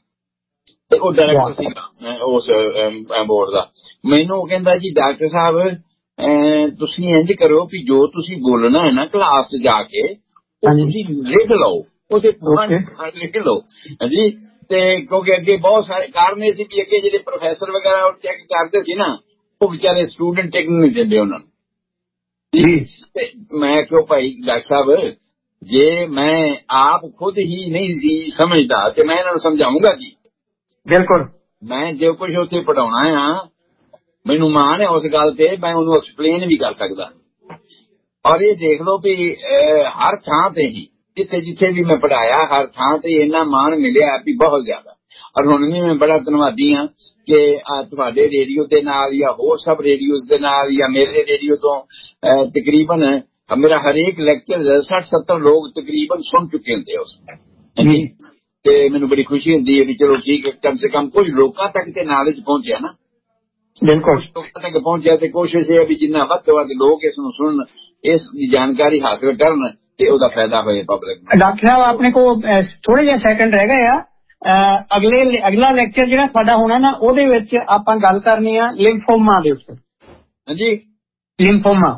ते ओ डायरैक्टर सी उस बोर्ड दा। मैनूं कहंदा जी डॉक्टर साहब तुसीं इंज करो कि जो तुसीं बोलना है ना क्लास च जाके लिख लो, उसे पूरा लिख लो जी। ते क्योंकि अगे बहुत सारे कारण सी भी अगे जिहड़े प्रोफैसर वगैरह चेक करते सी ना, वो बेचारे स्टूडेंट टिक नहीं देंदे उन्होंने जी। मैं क्यों भाई डॉक्टर साहब, जे मैं आप खुद ही नहीं सी समझदा ते मैं इन्हां नूं समझाऊंगा जी। बिल्कुल, मैं जो कुछ उत्थे पढ़ाउणा है मैनू मान है उस गल ते, मैं उन्होंने एक्सप्लेन भी कर सकदा। और ये देख लो भी हर थां ते ही जिथे जिथे भी मैं पढ़ाया हर थां ते इन्ना मान मिलिया भी बहुत ज्यादा। और हुण भी मैं बड़ा धन्नवादी हाँ कि तुहाडे रेडियो दे नाल या होर सब रेडियोज दे नाल या मेरे रेडियो तो तकरीबन मेरा हरेक लेक्चर सठ सत्तर लोग तकरीबन सुन चुके होंदे उसमें ते मैनू बड़ी खुशी हुंदी है भी चलो ठीक है, कम से कम कुछ लोकां तक ते नॉलेज पहुंचिया ना। बिल्कुल लोकां तक पहुंचा ते कोशिश है भी जिन्ना वध तो वध लोग इस नूं सुनन, इस जानकारी हासिल करन ते ओहदा फायदा होए पब्लिक नूं। डॉक्टर साहब अपने को थोड़े जिहे सैकंड रह गए आ, अगले अगला लेक्चर जिहड़ा साडा होना ना ਉਹਦੇ ਵਿੱਚ ਆਪਾਂ ਗੱਲ ਕਰਨੀ ਆ ਲਿੰਫੋਮਾ ਦੇ ਉੱਤੇ। ਹਾਂਜੀ, ਲਿੰਫੋਮਾ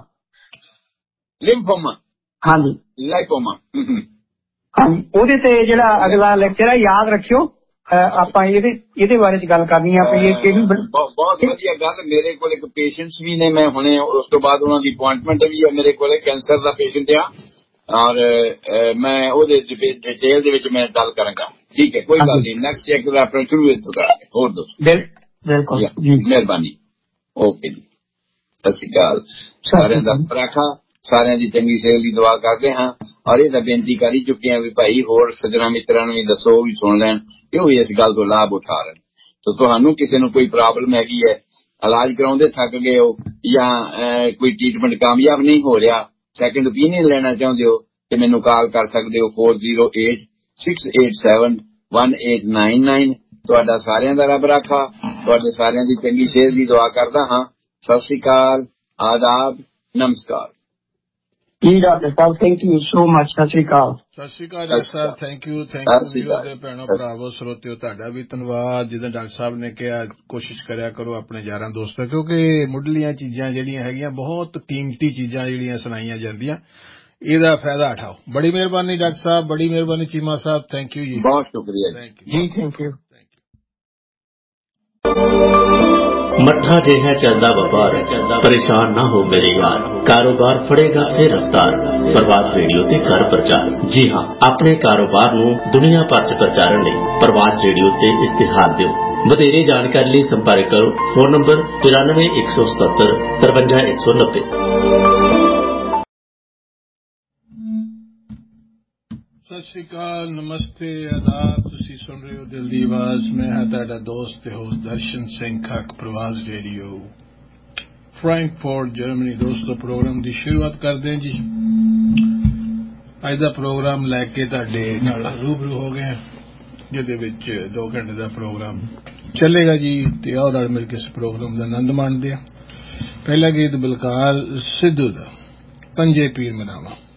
ਲਿੰਫੋਮਾ ਹਾਂਜੀ ਲਾਈਪੋਮਾ ਹਾਂਜੀ, ਉਹਦੇ ਤੇ ਜਿਹੜਾ ਅਗਲਾ ਲੈਕਚਰ ਹੈ ਯਾਦ ਰੱਖਿਓ। ਆਪਾਂ ਇਹਦੇ ਇਹਦੇ ਬਾਰੇ ਚ ਗੱਲ ਕਰਨੀ ਆ ਵੀ ਇਹ ਕਿਹੜੀ ਬਹੁਤ ਵਧੀਆ ਗੱਲ। ਮੇਰੇ ਕੋਲ ਇੱਕ ਪੇਸ਼ੈਂਟਸ ਵੀ ਨੇ, ਮੈਂ ਹੁਣੇ ਉਸ ਤੋਂ ਬਾਅਦ ਉਹਨਾਂ ਦੀ ਅਪਾਇੰਟਮੈਂਟ ਵੀ ਹੈ ਮੇਰੇ ਕੋਲ, ਕੈਂਸਰ ਦਾ ਪੇਸ਼ੈਂਟ ਆ ਔਰ ਮੈਂ ਉਹਦੇ ਡਿਟੇਲ ਦੇ ਵਿੱਚ ਮੈਂ ਗੱਲ ਕਰਾਂਗਾ। ਠੀਕ ਹੈ, ਕੋਈ ਗੱਲ ਨਹੀਂ। ਨੈਕਸਟ ਚੈੱਕ ਦਾ ਆਪਣਾ ਸ਼ੁਰੂ ਇੱਥੋਂ ਕਰਾਂਗੇ। ਹੋਰ ਦੱਸੋ। ਬਿਲਕੁਲ ਜੀ, ਮਿਹਰਬਾਨੀ। ਓਕੇ ਜੀ, ਸਤਿ ਸ਼੍ਰੀ ਅਕਾਲ। ਸਾਰਿਆਂ ਦਾ ਰਾਖਾ, ਸਾਰਿਆਂ ਦੀ ਚੰਗੀ ਸਿਹਤ ਦੀ ਦੁਆ ਕਰਦੇ ਹਾਂ। और ये बेनती कर ही चुके हैं भी भाई होर सजना मित्रां नूं भी दसो, भी सुन लैन कि भी इस गल तो लाभ उठा लें। तो तुहानूं किसी नूं कोई प्रॉब्लम हैगी है, इलाज कराउंदे थक गए हो या कोई ट्रीटमेंट कामयाब नहीं हो रहा, सैकेंड ओपीनियन लेना चाहुंदे हो ते मैनूं कॉल कर सकदे हो four zero eight six eight seven one eight nine nine. तुहाडा सारिਆਂ ਦਾ रब राखा, तुहाडे सारिਆਂ ਦੀ चंगी सेहत ਦੀ दुआ करदा हां। सत श्री अकाल, आदाब, नमस्कार जी। डॉक्टर साहब थैंक यू सो मच। सत श्री अकाल। ਸਤਿ ਸ਼੍ਰੀ ਅਕਾਲ doctor Sahib, thank you thank you ਵੀਰੋ ਤੇ ਭੈਣੋ ਭਰਾਵੋ ਸਰੋਤਿਓ, ਤੁਹਾਡਾ ਵੀ ਧੰਨਵਾਦ। ਜਿੱਦਾਂ ਡਾਕਟਰ ਸਾਹਿਬ ਨੇ ਕਿਹਾ ਕੋਸ਼ਿਸ਼ ਕਰਿਆ ਕਰੋ ਆਪਣੇ ਯਾਰਾਂ ਦੋਸਤਾਂ, ਕਿਉਂਕਿ ਮੁੱਢਲੀਆਂ ਚੀਜ਼ਾਂ ਜਿਹੜੀਆਂ ਹੈਗੀਆਂ ਬਹੁਤ ਕੀਮਤੀ ਚੀਜ਼ਾਂ ਜਿਹੜੀਆਂ ਸੁਣਾਈਆਂ ਜਾਂਦੀਆਂ, ਇਹਦਾ ਫਾਇਦਾ ਉਠਾਓ। ਬੜੀ ਮਿਹਰਬਾਨੀ ਡਾਕਟਰ ਸਾਹਿਬ, ਬੜੀ ਮਿਹਰਬਾਨੀ ਚੀਮਾ ਸਾਹਿਬ, ਥੈਂਕ ਯੂ ਜੀ, ਬਹੁਤ ਸ਼ੁਕਰੀਆ ਜੀ, ਥੈਂਕ ਯੂ। मट्ठा जिहा चलदा व्यापार, परेशान ना हो मेरे यार, कारोबार फड़ेगा फिर रफ्तार। प्रवास रेडियो ते कर प्रचार। जी हाँ, अपने कारोबार नूं दुनिया भर च प्रचारण लई प्रवास रेडियो ते इश्तिहार दिओ। ਵਧੇਰੇ ਜਾਣਕਾਰੀ ਲਈ ਸੰਪਰਕ ਕਰੋ फोन नंबर तिरानवे एक सौ सतहत्तर तिरवंजा एक सौ नब्बे। ਸਤਿ ਸ਼੍ਰੀ ਅਕਾਲ, ਨਮਸਤੇ, ਆਦਾਬ। ਤੁਸੀਂ ਸੁਣ ਰਹੇ ਹੋ ਦਿਲ ਦੀ ਆਵਾਜ਼। ਮੈਂ ਹਾਂ ਤੁਹਾਡਾ ਦੋਸਤ ਤੇ ਹੋਸਟ ਦਰਸ਼ਨ ਸਿੰਘ ਖੱਕ, ਪ੍ਰਵਾਸ ਰੇਡੀਓ ਫਰੈਂਕਫਰਟ ਜਰਮਨੀ। ਦੋਸਤੋ, ਪ੍ਰੋਗਰਾਮ ਦੀ ਸ਼ੁਰੂਆਤ ਕਰਦੇ ਹਾਂ ਜੀ। ਅੱਜ ਦਾ ਪ੍ਰੋਗਰਾਮ ਲੈ ਕੇ ਤੁਹਾਡੇ ਨਾਲ ਰੂਬਰੂ ਹੋ ਗਏ, ਜਿਹਦੇ ਵਿੱਚ ਦੋ ਘੰਟੇ ਦਾ ਪ੍ਰੋਗਰਾਮ ਚੱਲੇਗਾ ਜੀ, ਤੇ ਆਓ ਨਾਲ ਮਿਲ ਕੇ ਇਸ ਪ੍ਰੋਗਰਾਮ ਦਾ ਆਨੰਦ ਮਾਣਦੇ ਹਾਂ। ਪਹਿਲਾ ਗੀਤ ਬਲਕਾਰ ਸਿੱਧੂ ਦਾ, ਪੰਜੇ ਪੀਰ ਮਨਾਵਾ।